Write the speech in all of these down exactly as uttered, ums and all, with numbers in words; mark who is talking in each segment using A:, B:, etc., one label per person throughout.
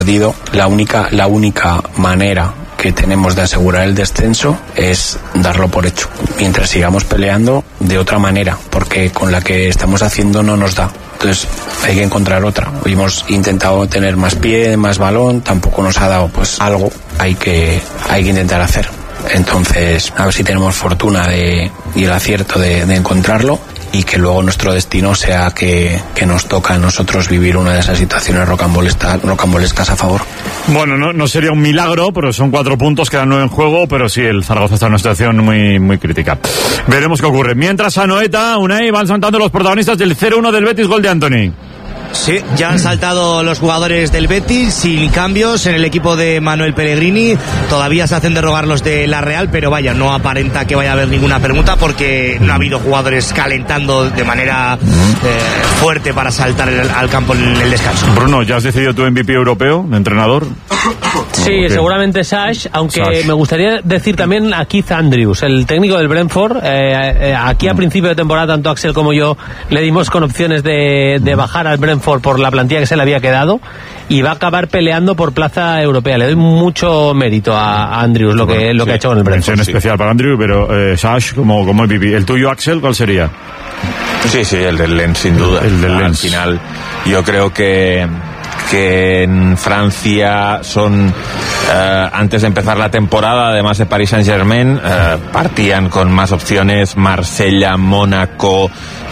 A: La única, la única manera que tenemos de asegurar el descenso es darlo por hecho. Mientras sigamos peleando de otra manera, porque con la que estamos haciendo no nos da. Entonces hay que encontrar otra. Hoy hemos intentado tener más pie, más balón, tampoco nos ha dado, pues algo hay que, hay que intentar hacer. Entonces a ver si tenemos fortuna de, y el acierto de, de encontrarlo, y que luego nuestro destino sea que, que nos toca a nosotros vivir una de esas situaciones rocambolescas, rocambolescas a favor.
B: Bueno, no, no sería un milagro, pero son cuatro puntos, quedan nueve en juego, pero sí, el Zaragoza está en una situación muy, muy crítica. Veremos qué ocurre. Mientras a Noeta, Unai, van saltando los protagonistas del cero uno del Betis, gol de Antony.
C: Sí, ya han saltado los jugadores del Betis sin cambios en el equipo de Manuel Pellegrini. Todavía se hacen de rogar los de la Real, pero vaya, no aparenta que vaya a haber ninguna permuta porque no ha habido jugadores calentando de manera eh, fuerte para saltar el, al campo en el descanso.
B: Bruno, ¿ya has decidido tu M V P europeo de entrenador?
D: Sí, seguramente Sash, aunque Sash. Me gustaría decir también a Keith Andrews, el técnico del Brentford. Eh, eh, aquí a principio de temporada, tanto Axel como yo le dimos con opciones de, de bajar al Brentford por la plantilla que se le había quedado, y va a acabar peleando por plaza europea. Le doy mucho mérito a, a Andrews lo que, lo sí, que ha hecho con el Brentford.
B: Mención especial para Andrews, pero eh, Sash como, como M V P. ¿El tuyo, Axel, cuál sería?
E: Sí, sí, el del Lens, sin duda.
B: El del Lens.
E: Al final, yo creo que que en Francia son, eh, antes de empezar la temporada, además de Paris Saint-Germain, eh, partían con más opciones: Marsella, Mónaco,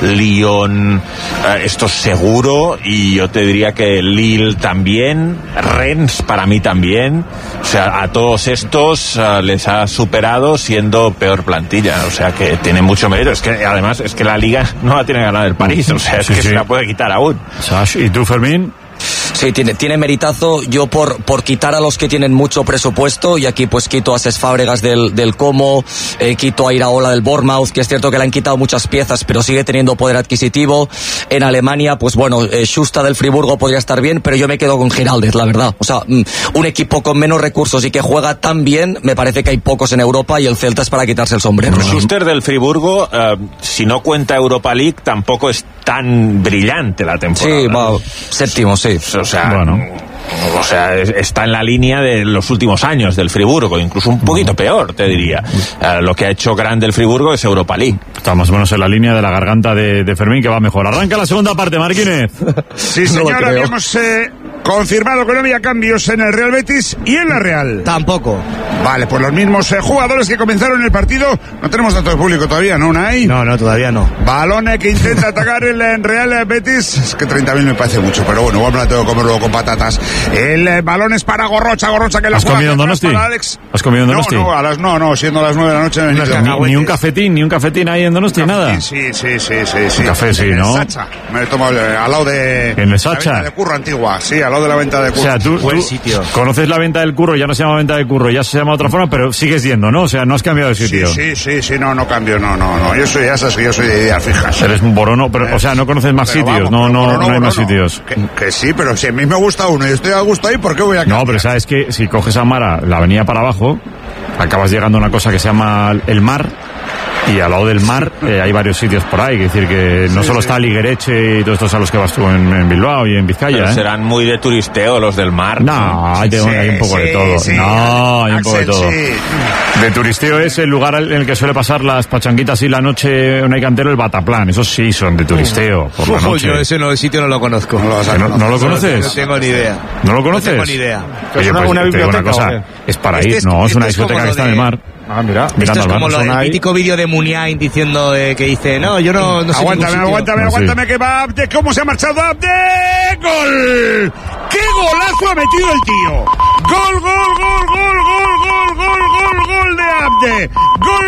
E: Lyon, eh, esto es seguro, y yo te diría que Lille también, Rennes para mí también. O sea, a todos estos eh, les ha superado siendo peor plantilla, o sea que tiene mucho mérito. Es que además es que la Liga no la tiene ganada el París, o sea, es sí, que sí. se la puede quitar aún.
B: Sash, ¿y tú, Fermín?
F: Sí, tiene, tiene meritazo. Yo por, por quitar a los que tienen mucho presupuesto, y aquí pues quito a Cesc Fábregas del, del Como, eh, quito a Iraola del Bournemouth, que es cierto que le han quitado muchas piezas, pero sigue teniendo poder adquisitivo. En Alemania, pues bueno, eh, Schuster del Friburgo podría estar bien, pero yo me quedo con Giraldez, la verdad. O sea, mm, un equipo con menos recursos y que juega tan bien, me parece que hay pocos en Europa, y el Celta es para quitarse el sombrero.
E: Pero Schuster del Friburgo, eh, si no cuenta Europa League, tampoco es tan brillante la temporada.
F: Sí, va, séptimo, sí.
E: O sea, bueno. O sea, está en la línea de los últimos años del Friburgo, incluso un poquito peor, te diría. Uh, lo que ha hecho grande el Friburgo es Europa League.
B: Está más o menos en la línea de la garganta de, de Fermín, que va mejor. Arranca la segunda parte, Marquínez.
G: Sí, señor, no habíamos eh, confirmado que no había cambios en el Real Betis y en la Real.
C: Tampoco.
G: Vale, pues los mismos eh, jugadores que comenzaron el partido. No tenemos datos de público todavía, ¿no, Unai?
C: No, no, todavía no.
G: Balón que intenta atacar el Real Betis. Es que treinta mil me parece mucho, pero bueno, igual me la tengo que comer luego con patatas. El eh, balón es para Gorrocha, Gorrocha que la
B: ¿Has
G: juega.
B: comido en Donosti?
G: Alex.
B: ¿Has comido en Donosti?
G: No, no, a las, no, no, siendo las nueve de la noche. No
B: ni, ni un cafetín, ni un cafetín ahí en Donosti, nada.
G: Sí, sí, sí, sí, sí.
B: Un café, sí, ¿no?
G: En el Sacha. Me he tomado eh, al lado de...
B: ¿En el Sacha?
G: La venta de Curro antigua, sí, al lado de la venta de Curro.
B: O sea, tú,
C: Buen
B: tú
C: sitio.
B: conoces la venta del Curro, ya no se llama venta del Curro, ya se llama de otra forma, pero sigues yendo, ¿no? O sea, no has cambiado de sitio.
G: Sí, sí, sí, sí, no, no cambio, no, no, no. Yo soy, ya sabes que yo soy de ideas fijas.
B: Eres un borono, pero, o sea, no conoces más
G: pero
B: sitios,
G: vamos,
B: no, no,
G: borono,
B: no hay más
G: borono.
B: sitios.
G: Que, que sí, pero si a mí me gusta uno y estoy a gusto ahí, ¿por qué voy a cambiar?
B: No, pero sabes que si coges a Mara, la avenida para abajo, acabas llegando a una cosa que se llama el Mar, y al lado del Mar eh, hay varios sitios por ahí, es decir que no sí, solo sí. está Liguereche y todos estos a los que vas tú en, en Bilbao y en Vizcaya.
E: Pero
B: ¿eh?
E: serán muy de turisteo los del Mar.
B: No, hay, de, sí, hay un poco sí, de todo. Sí. No, hay un poco de todo. Sí. De turisteo es el lugar en el que suele pasar las pachanguitas y la noche en Cantero, el Bataplan. Esos sí son de turisteo por la noche.
C: Yo ese no, el sitio no lo conozco.
B: ¿No lo, no, ¿no lo conoces?
C: No tengo ni idea.
B: ¿No lo conoces?
C: No tengo ni idea.
B: Oye, pues, una biblioteca, una cosa, es para ir, no, es una discoteca que está en el mar.
C: Ah, mira. Esto es como lo, el mítico vídeo de Muniain diciendo eh, que dice, no, yo no, no sé.
G: Aguántame, aguántame, no, aguántame, sí. que va Abde. ¿Cómo se ha marchado Abde? ¡Gol! ¡Qué golazo ha metido el tío! ¡Gol, gol, gol, gol, gol, gol, gol, gol, gol de Abde! ¡Gol!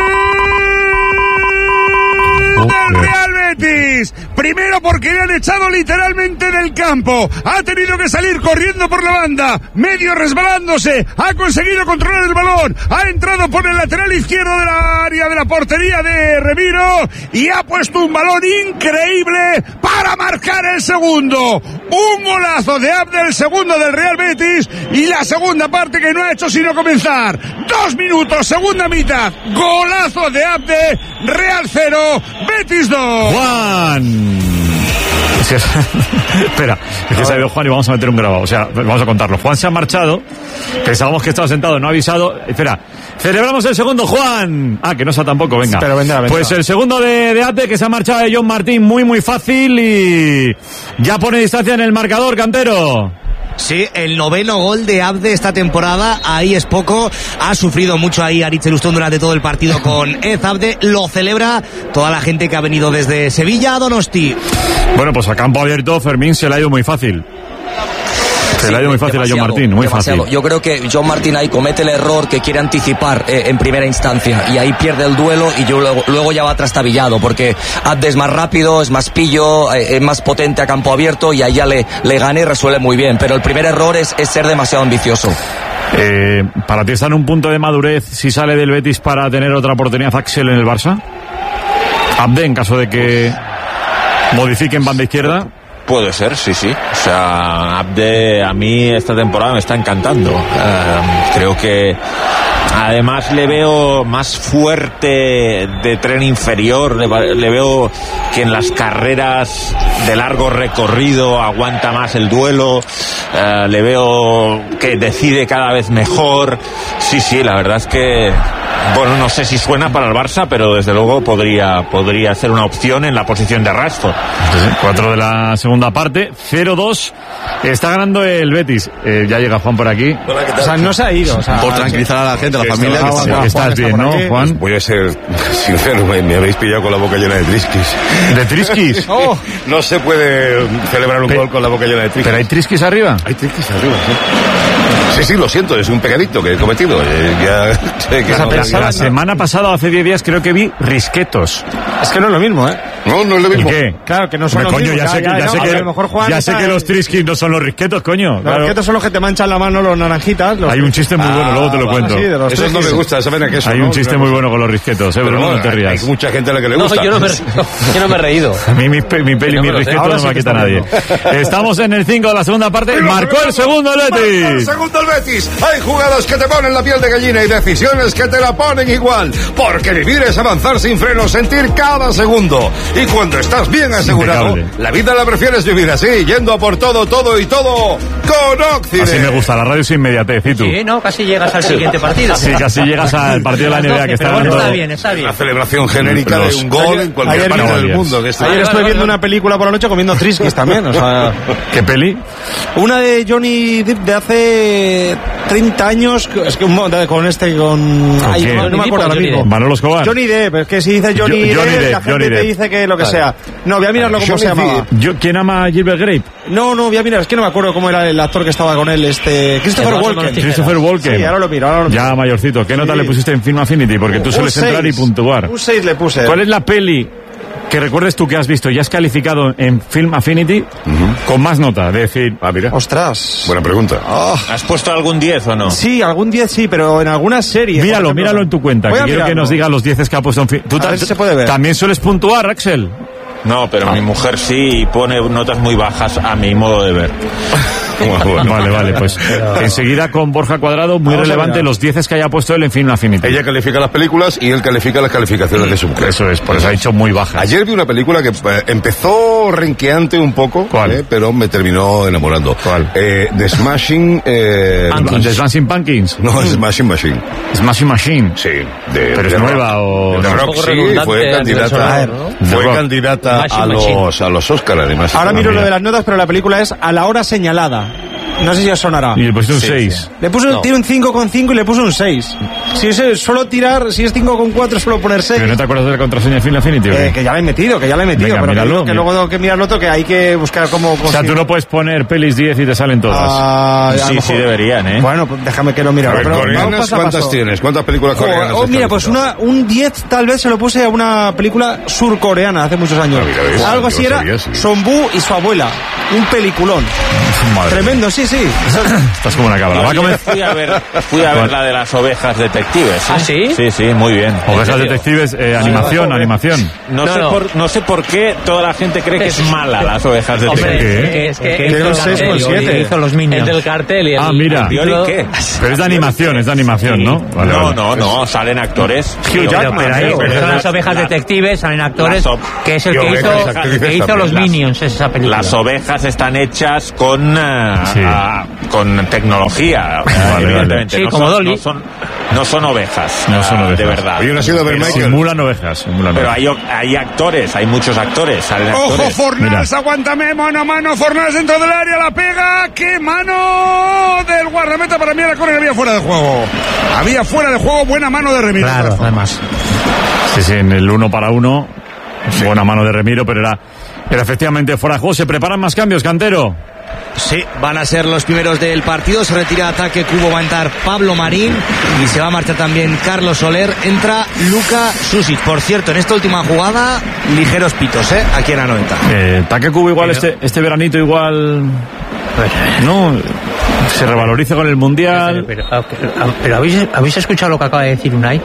G: Del Real Betis. Primero porque le han echado literalmente del campo. Ha tenido que salir corriendo por la banda, medio resbalándose. Ha conseguido controlar el balón. Ha entrado por el lateral izquierdo de la área de la portería de Remiro y ha puesto un balón increíble para marcar el segundo. Un golazo de Abde, el segundo del Real Betis, y la segunda parte que no ha hecho sino comenzar. Dos minutos, segunda mitad. Golazo de Abde. Real cero, Betis dos.
B: Juan, Es que, espera, es que se ha ido Juan y vamos a meter un grabado. O sea, vamos a contarlo. Juan se ha marchado. Pensábamos que estaba sentado, no ha avisado. Espera, celebramos el segundo, Juan. Ah, que no sea tampoco, venga.
H: Pero vendrá, vendrá.
B: Pues el segundo de, de Abde, que se ha marchado de John Martín, muy, muy fácil. Y ya pone distancia en el marcador, Cantero.
C: Sí, el noveno gol de Abde esta temporada, ahí es poco, ha sufrido mucho ahí Aritz Elustón durante todo el partido con Ez Abde, lo celebra toda la gente que ha venido desde Sevilla a Donosti.
B: Bueno, pues a campo abierto Fermín se le ha ido muy fácil. Se le ha ido muy fácil a John Martín, muy
F: demasiado.
B: fácil.
F: Yo creo que John Martín ahí comete el error que quiere anticipar eh, en primera instancia y ahí pierde el duelo y yo luego, luego ya va trastabillado porque Abde es más rápido, es más pillo, eh, es más potente a campo abierto y ahí ya le, le gana y resuelve muy bien. Pero el primer error es, es ser demasiado ambicioso.
B: Eh, ¿Para ti está en un punto de madurez si sale del Betis para tener otra oportunidad Axel en el Barça? Abde, en caso de que modifiquen banda izquierda.
E: Puede ser, sí, sí. O sea, Abde a mí esta temporada me está encantando. Uh, creo que además le veo más fuerte de tren inferior, le, le veo que en las carreras de largo recorrido aguanta más el duelo, uh, le veo que decide cada vez mejor. Sí, sí, la verdad es que, bueno, no sé si suena para el Barça, pero desde luego podría, podría ser una opción en la posición de Rashford.
B: Cuatro de la segunda parte, cero dos, está ganando el Betis. Eh, ya llega Juan por aquí.
H: O sea, no se ha ido. O sea,
I: por tranquilizar a la gente, a la familia.
B: Que
I: Que
B: que
I: que
B: estás bien, ¿no, Juan?
J: Voy a ser sincero, me, me habéis pillado con la boca llena de trisquis.
B: ¿De trisquis?
J: Oh. No se puede celebrar un
B: Pe-
J: gol con la boca llena de trisquis.
B: ¿Pero hay trisquis arriba?
J: Hay trisquis arriba, sí. Sí, sí, lo siento, es un pegadito que he cometido. Eh, ya, sé que
B: O sea,
J: no-
B: la,
J: ya-
B: la semana pasada, hace diez días, creo que vi risquetos.
H: es que no es lo mismo, ¿eh?
J: No, no es lo
B: ¿Y
J: mismo.
B: qué?
H: Claro, que no son
B: Hombre,
H: los
B: coño,
H: mismos.
B: ya sé que, ya
H: no,
B: sé
H: a
B: que,
H: lo mejor Juan
B: ya
H: está
B: sé que
H: en-
B: los trisquis no son los risquetos, coño.
H: Los
B: Claro.
H: risquetos son los que te manchan la mano, los naranjitas. Los
B: Hay un chiste muy bueno, luego te lo
J: Ah,
B: cuento.
H: sí, de los
J: Eso no me gusta, saben a queso.
B: Hay
J: ¿no?
B: un chiste muy bueno con los risquetos, eh,
J: Pero
B: Bruno,
J: no,
B: no te
J: hay,
B: rías.
J: hay mucha gente a la que le
D: No,
J: gusta.
D: yo no me, yo no me he reído.
B: A mí mi, pe- mi peli y
D: No
B: mi
D: me lo sé.
B: risqueto
H: Ahora
B: no
H: sí
B: me
H: que
B: quita
H: está
B: nadie. Estamos en el cinco de la segunda parte. Marcó el segundo el
J: Marcó el
B: Betis.
J: segundo el Betis. Hay jugadas que te ponen la piel de gallina y decisiones que te la ponen igual. Porque vivir es avanzar sin freno, sentir cada segundo. Y cuando estás bien asegurado,
B: Impecable.
J: la vida la prefieres vivir así, yendo a por todo, todo y todo con Oxide.
B: Así me gusta, la radio sin inmediatez, ¿y tú?
K: Sí, ¿no? Casi llegas al siguiente partido.
B: Sí, casi llegas al partido de la N B A que está
K: Pero bueno,
B: ganando.
K: está bien, está bien.
J: La celebración genérica
B: Los-
J: de un gol en cualquier
H: ayer-
J: parte del
B: ayer-
J: mundo. Que esté-
H: Ayer
K: Vale,
H: estuve
K: vale,
H: viendo
K: vale.
H: una película por la noche comiendo trisquis también, o sea...
B: ¿Qué peli?
H: Una de Johnny Depp de hace treinta años, es que un mo- de- con este, con... Ay,
B: quién?
H: no, no me
D: Johnny
H: acuerdo
D: Depp o
H: ahora
D: Johnny
H: mismo.
D: Depp?
B: Manolo Escobar.
H: Johnny Depp, es que si dice Johnny,
B: Jo- Johnny
H: Depp,
B: Depp,
H: la gente
B: Johnny
H: te
B: Depp.
H: dice que lo que
J: Vale.
H: sea. No, voy a mirarlo cómo
J: Johnny
H: se llamaba.
J: Depp.
B: Yo, ¿quién ama a Gilbert Grape?
H: No, no, voy a mirar, es que no me acuerdo cómo era el actor que estaba con él, este... Christopher
D: Eduardo
H: Walken.
D: Martínez.
B: Christopher Walken.
H: Sí, ahora lo miro, ahora lo miro.
B: Ya mayorcito. ¿Qué nota
H: Sí.
B: le pusiste en Film Affinity? Porque tú
H: Un
B: sueles entrar y
H: seis.
B: puntuar.
H: Un seis le puse.
B: ¿Cuál es la peli que recuerdes tú que has visto y has calificado en Film Affinity con más nota? De decir,
J: Ah, mira.
H: Ostras.
J: Buena pregunta.
E: ¿Has puesto algún diez o no?
H: Sí, algún diez sí, pero en algunas series. por
B: míralo,
H: ejemplo,
B: míralo en tu cuenta,
H: Voy
B: que
H: a
B: quiero que
H: mirarlo.
B: nos diga los diez que ha puesto en Film. ¿Tú
H: A
B: ta-
H: ver si se puede ver.
B: también sueles puntuar, Axel?
E: No, pero mi mujer sí y pone notas muy bajas a mi modo de ver.
B: Vale, vale, pues enseguida con Borja Cuadrado, muy
H: Vamos a
B: relevante
H: mirar.
B: los diez que haya puesto él en Film Affinity.
J: Ella califica las películas y él califica las calificaciones de su mujer.
B: Eso es, por eso ha dicho muy baja.
J: Ayer vi una película que eh, empezó renqueante un poco,
B: ¿Cuál?
J: eh, pero me terminó enamorando.
B: ¿Cuál?
J: Eh, The Smashing... Eh,
B: The Smashing Pumpkins.
J: no, Smashing Machine.
B: Smashing Machine.
J: Sí. De,
B: ¿Pero
J: de
B: es
J: rock.
B: nueva o
J: De
B: no?
J: rock,
D: Un poco
J: sí,
D: redundante
J: fue
D: a nivel
J: candidata,
D: sonoro, ¿no?
J: fue
B: De rock.
J: candidata
D: Smashing
J: a
D: Machine.
J: los, a los Oscar, además.
H: Ahora miro
B: mira.
H: lo de las notas, pero la película es A la hora señalada. No sé si os sonará.
B: Y le pusiste un
E: Sí,
B: seis.
H: Le puse un, tiene un cinco coma cinco y le puse un seis. Si es solo tirar, si es cinco coma cuatro, solo poner seis.
B: ¿Pero no te acuerdas de la contraseña de Film Affinity? o qué?
H: Eh, que ya la he metido, que ya la he metido.
B: Venga,
H: pero que,
B: míralo,
H: digo que
B: mira.
H: luego tengo que mirarlo otro, que hay que buscar cómo...
B: O sea, tú no puedes poner pelis diez y te salen todas.
H: Ah, a lo
E: Sí,
H: mejor-
E: sí deberían, ¿eh?
H: Bueno, pues déjame que lo mire.
J: A ver,
H: pero vamos
J: coreanas,
H: paso a
J: ¿cuántas
H: paso.
J: tienes? ¿Cuántas películas
H: Jo,
J: coreanas?
H: oh,
J: has
H: mira, pues
J: calificado?
H: una, un diez tal vez se lo puse a una película surcoreana hace muchos años.
J: Ah, mira, ves,
H: Algo
J: yo
H: así era
J: sabía, sí.
H: Sonbu y su abuela. Un peliculón.
B: Madre
H: Tremendo, sí, sí, sí.
B: Estás como una cabra. Va a comer...
E: Fui a ver, fui a ver la de las ovejas detectives. ¿eh?
D: ¿Ah, sí?
E: Sí, sí, muy bien.
B: Ovejas detectives, eh, animación, animación.
E: No,
D: No,
E: sé
D: no.
E: Por, no sé por qué toda la gente cree que es mala las ovejas
D: Hombre,
E: detectives.
B: ¿Qué?
D: es que
H: Que
D: hizo
H: era
D: el
H: un seis
D: cartel,
H: con siete.
K: Hizo los Minions.
D: el del cartel y el,
B: Ah, mira.
D: el título-
E: ¿Y qué?
B: Pero es de animación, es de animación, ¿no? Vale,
E: no,
B: vale.
E: no, no, salen actores.
B: Hugh
K: Pero,
B: Jackman,
K: pero ahí,
B: sí,
K: pero
E: pero
K: son
E: la-
K: las ovejas
E: la-
K: detectives, salen actores,
E: las o-
K: que es el
J: y
K: que
J: ovejas
K: hizo,
J: actrices
K: que hizo
J: también.
K: los
E: Las-
K: Minions, esa película.
E: Las ovejas están hechas con eh,
B: Sí.
E: ah, con tecnología, eh,
B: Vale,
E: evidentemente.
K: vale. Sí,
E: no,
K: como
E: son,
K: Dolly.
E: no son no son ovejas,
B: No son
E: ah,
B: ovejas.
E: de verdad.
J: Oye, ¿no has ido a ver
E: Pero-
J: Michael?
B: Simulan ovejas, simulan
E: Pero
B: ovejas.
E: hay, hay actores, hay muchos actores, salen
G: Ojo,
E: actores.
G: Fornals,
B: Mira.
G: aguántame, mano a mano, Fornals dentro del área, la pega, qué mano del guardameta, para mí era corner, había fuera de juego. Había fuera de juego, buena mano de Remiro.
K: Claro, además.
B: Sí, sí, en el uno para uno. Buena mano de Remiro, pero era, era efectivamente fuera de juego. ¿Se preparan más cambios, Cantero?
C: Sí, van a ser los primeros del partido. Se retira ataque Cubo, va a entrar Pablo Marín y se va a marchar también Carlos Soler. Entra Luka Susic. Por cierto, en esta última jugada, ligeros pitos, ¿eh? Aquí en la noventa.
B: Eh, Taque Cubo igual,
K: Pero-
B: este, este veranito igual... No, se revaloriza con el Mundial.
K: Pero, pero, pero, pero ¿habéis, ¿habéis escuchado lo que acaba de decir Unai?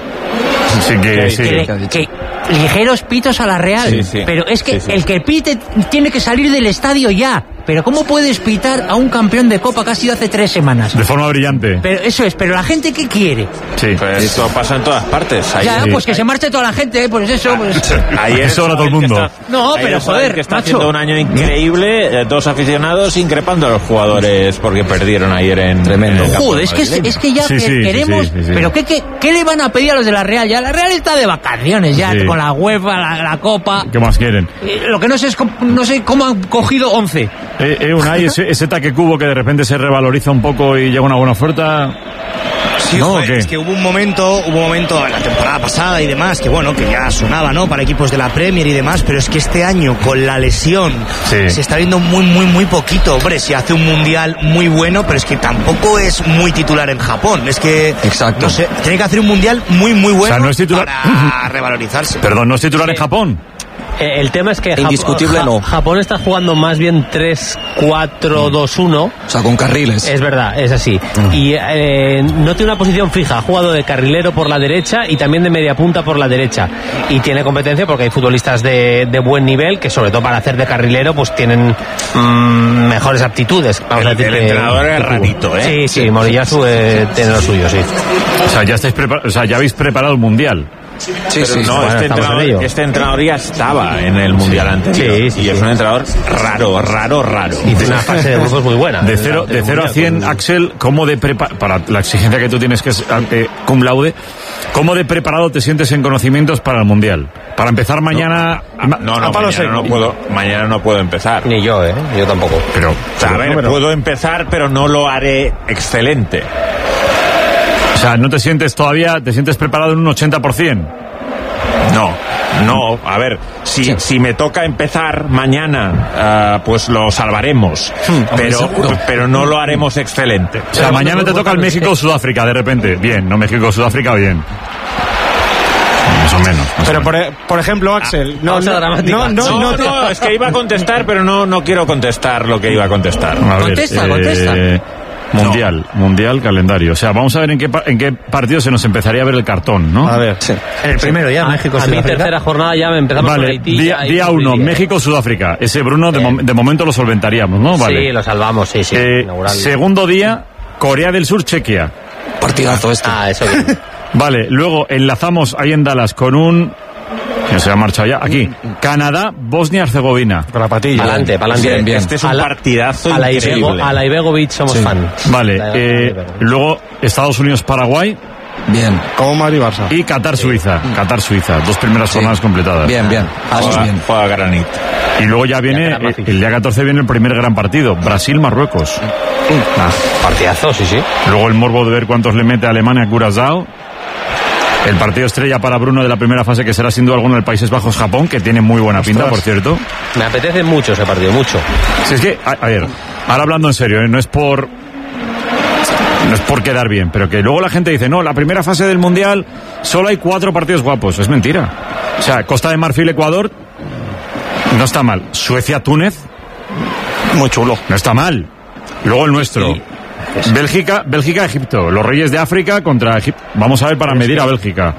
B: Sí que sí.
K: Que, que ligeros pitos a la Real.
E: Sí, sí.
K: Pero es que
E: Sí, sí.
K: el que pite tiene que salir del estadio ya. Pero ¿cómo puedes pitar a un campeón de Copa que ha sido hace tres semanas?
B: De forma brillante.
K: Pero eso es, pero la gente ¿qué quiere?
B: Sí.
E: Pues esto pasa en todas partes. Ayer,
K: Ya,
B: sí.
K: pues que se marche toda la gente, ¿eh? Pues eso, pues...
E: ayer
B: Eso ahora todo el
E: Sabadell que
B: mundo.
E: está-
K: No,
E: ayer
K: pero,
E: Sabadell
K: joder,
E: que está
K: macho.
E: haciendo un año increíble, eh, dos aficionados increpando a los jugadores porque perdieron ayer en
F: Tremendo.
E: en el campo
K: Joder, es que,
E: madrileño.
K: es que ya
B: Sí,
K: que-
B: sí, sí,
K: queremos...
B: sí, sí, sí.
K: Pero ¿qué, qué, ¿qué le van a pedir a los de la Real? Ya la Real está de vacaciones ya,
B: Sí.
K: con la UEFA, la, la Copa...
B: ¿Qué más quieren?
K: Eh, Lo que no sé es cómo, no sé cómo han cogido once.
B: Eh, eh, Unai, ese, ese Taque Cubo que de repente se revaloriza un poco y llega una buena oferta.
C: Sí,
B: ¿No,
C: joder,
B: o qué?
C: es que hubo un momento, hubo un momento en la temporada pasada y demás, que bueno, que ya sonaba, ¿no? Para equipos de la Premier y demás, pero es que este año, con la lesión,
B: Sí.
C: se está viendo muy, muy, muy poquito. Hombre, se hace un mundial muy bueno, pero es que tampoco es muy titular en Japón. Es que,
F: Exacto.
C: no sé, tiene que hacer un mundial muy, muy bueno
B: O sea, no es titular-
C: para revalorizarse.
B: Perdón, ¿no es titular en Japón?
D: Eh, El tema es que Jap-
F: Indiscutible
D: Ja-
F: no.
D: Japón está jugando más bien tres cuatro dos uno.
F: O sea, con carriles.
D: Es verdad, es así. Y eh, no tiene una posición fija. Ha jugado de carrilero por la derecha y también de media punta por la derecha. Y tiene competencia porque hay futbolistas de, de buen nivel que, sobre todo para hacer de carrilero, pues tienen mm, mejores aptitudes. Vamos a
E: El-
D: decir
E: el
D: que-
E: entrenador es
D: que Cubo.
E: rarito, ¿eh?
D: Sí, sí, Moriyasu eh, tiene lo suyo, sí.
B: O sea, ya estáis prepar- o sea, ya habéis preparado el Mundial.
F: Sí,
E: Pero
F: sí.
E: no,
D: bueno,
E: este,
D: estamos en ello.
E: entrenador, este entrenador ya estaba en el Mundial anterior.
D: Sí, sí,
E: y es
D: sí.
E: un entrenador raro, raro, raro.
D: Y tiene una fase de grupos muy buena.
B: De cero, de cero a cien, Axel, ¿cómo de prepa- para la exigencia que tú tienes que es eh, cum laude, ¿cómo de preparado te sientes en conocimientos para el Mundial? Para empezar mañana...
E: Ah, no, no,
B: a palo
E: mañana
B: seco.
E: no puedo, mañana no puedo empezar.
D: Ni yo, ¿eh? Yo tampoco.
B: Pero,
E: O sea, a ver,
B: pero-
E: puedo empezar, pero no lo haré excelente.
B: o sea, ¿no te sientes todavía, te sientes preparado en un ochenta por ciento?
E: No, no, a ver, si, si me toca empezar mañana, ah, pues lo salvaremos, pero,
F: seguro.
E: pero no lo haremos excelente.
B: O sea, mañana te toca el México-Sudáfrica de repente. Bien, no México-Sudáfrica, bien. Más o menos. más o
H: Pero
B: menos.
H: por, por ejemplo, Axel, no,
D: pausa
H: no,
D: dramática.
H: no, no,
E: No,
H: no te-
E: no, es que iba a contestar, pero no, no quiero contestar lo que iba a contestar.
B: A ver,
K: Contesta,
B: eh,
K: contesta.
B: Mundial, mundial, calendario. O sea, vamos a ver en qué, pa- en qué partido se nos empezaría a ver el cartón, ¿no?
H: A ver,
K: En el primero ya,
D: A,
K: México,
D: a mi
K: Sudáfrica.
D: tercera jornada ya me empezamos con
B: Vale,
D: Haití.
B: día,
D: ya, y
B: día uno,
D: diría.
B: México-Sudáfrica. Ese Bruno, de, mom- de momento lo solventaríamos, ¿no? Vale.
D: Sí, lo salvamos, sí, sí.
B: Eh,
D: inaugural.
B: segundo día, Corea del Sur, Chequia.
F: Partidazo este.
D: Ah, eso bien.
B: Vale, luego enlazamos ahí en Dallas con un... Que se ha marchado ya. Aquí. Canadá, Bosnia-Herzegovina.
H: con la patilla.
D: Pa'lante, pa'lante.
F: Bien, bien.
E: Este es un
D: A la-
E: partidazo
D: A la,
E: increíble.
D: Ibego, a la Ibegovic somos fan.
B: Vale,
D: La-
B: eh,
D: la-
B: luego Estados Unidos-Paraguay
F: Bien.
H: Como Madrid-Barça.
B: y Qatar-Suiza. Qatar-Suiza. Dos primeras jornadas completadas.
F: Bien, bien. Haces
E: Juega,
F: bien.
E: juega granito.
B: Y luego ya viene,
D: Ya,
B: eh,
D: Rafa.
B: el día catorce viene el primer gran partido. Brasil-Marruecos.
D: Ah, partidazo, sí, sí.
B: Luego el morbo de ver cuántos le mete a Alemania a Curazao. El partido estrella para Bruno de la primera fase, que será sin duda alguno el Países Bajos-Japón, que tiene muy buena pinta, por cierto.
D: Me apetece mucho ese partido, mucho.
B: Si es que, a, a ver, ahora hablando en serio, ¿eh? no es por... No es por quedar bien, pero que luego la gente dice, no, la primera fase del Mundial solo hay cuatro partidos guapos. Es mentira. O sea, Costa de Marfil, Ecuador, no está mal. Suecia, Túnez,
H: Muy chulo.
B: no está mal. Luego el nuestro.
D: Y-
B: Bélgica, Bélgica, Egipto. Los Reyes de África contra Egipto. Vamos a ver para medir a Bélgica.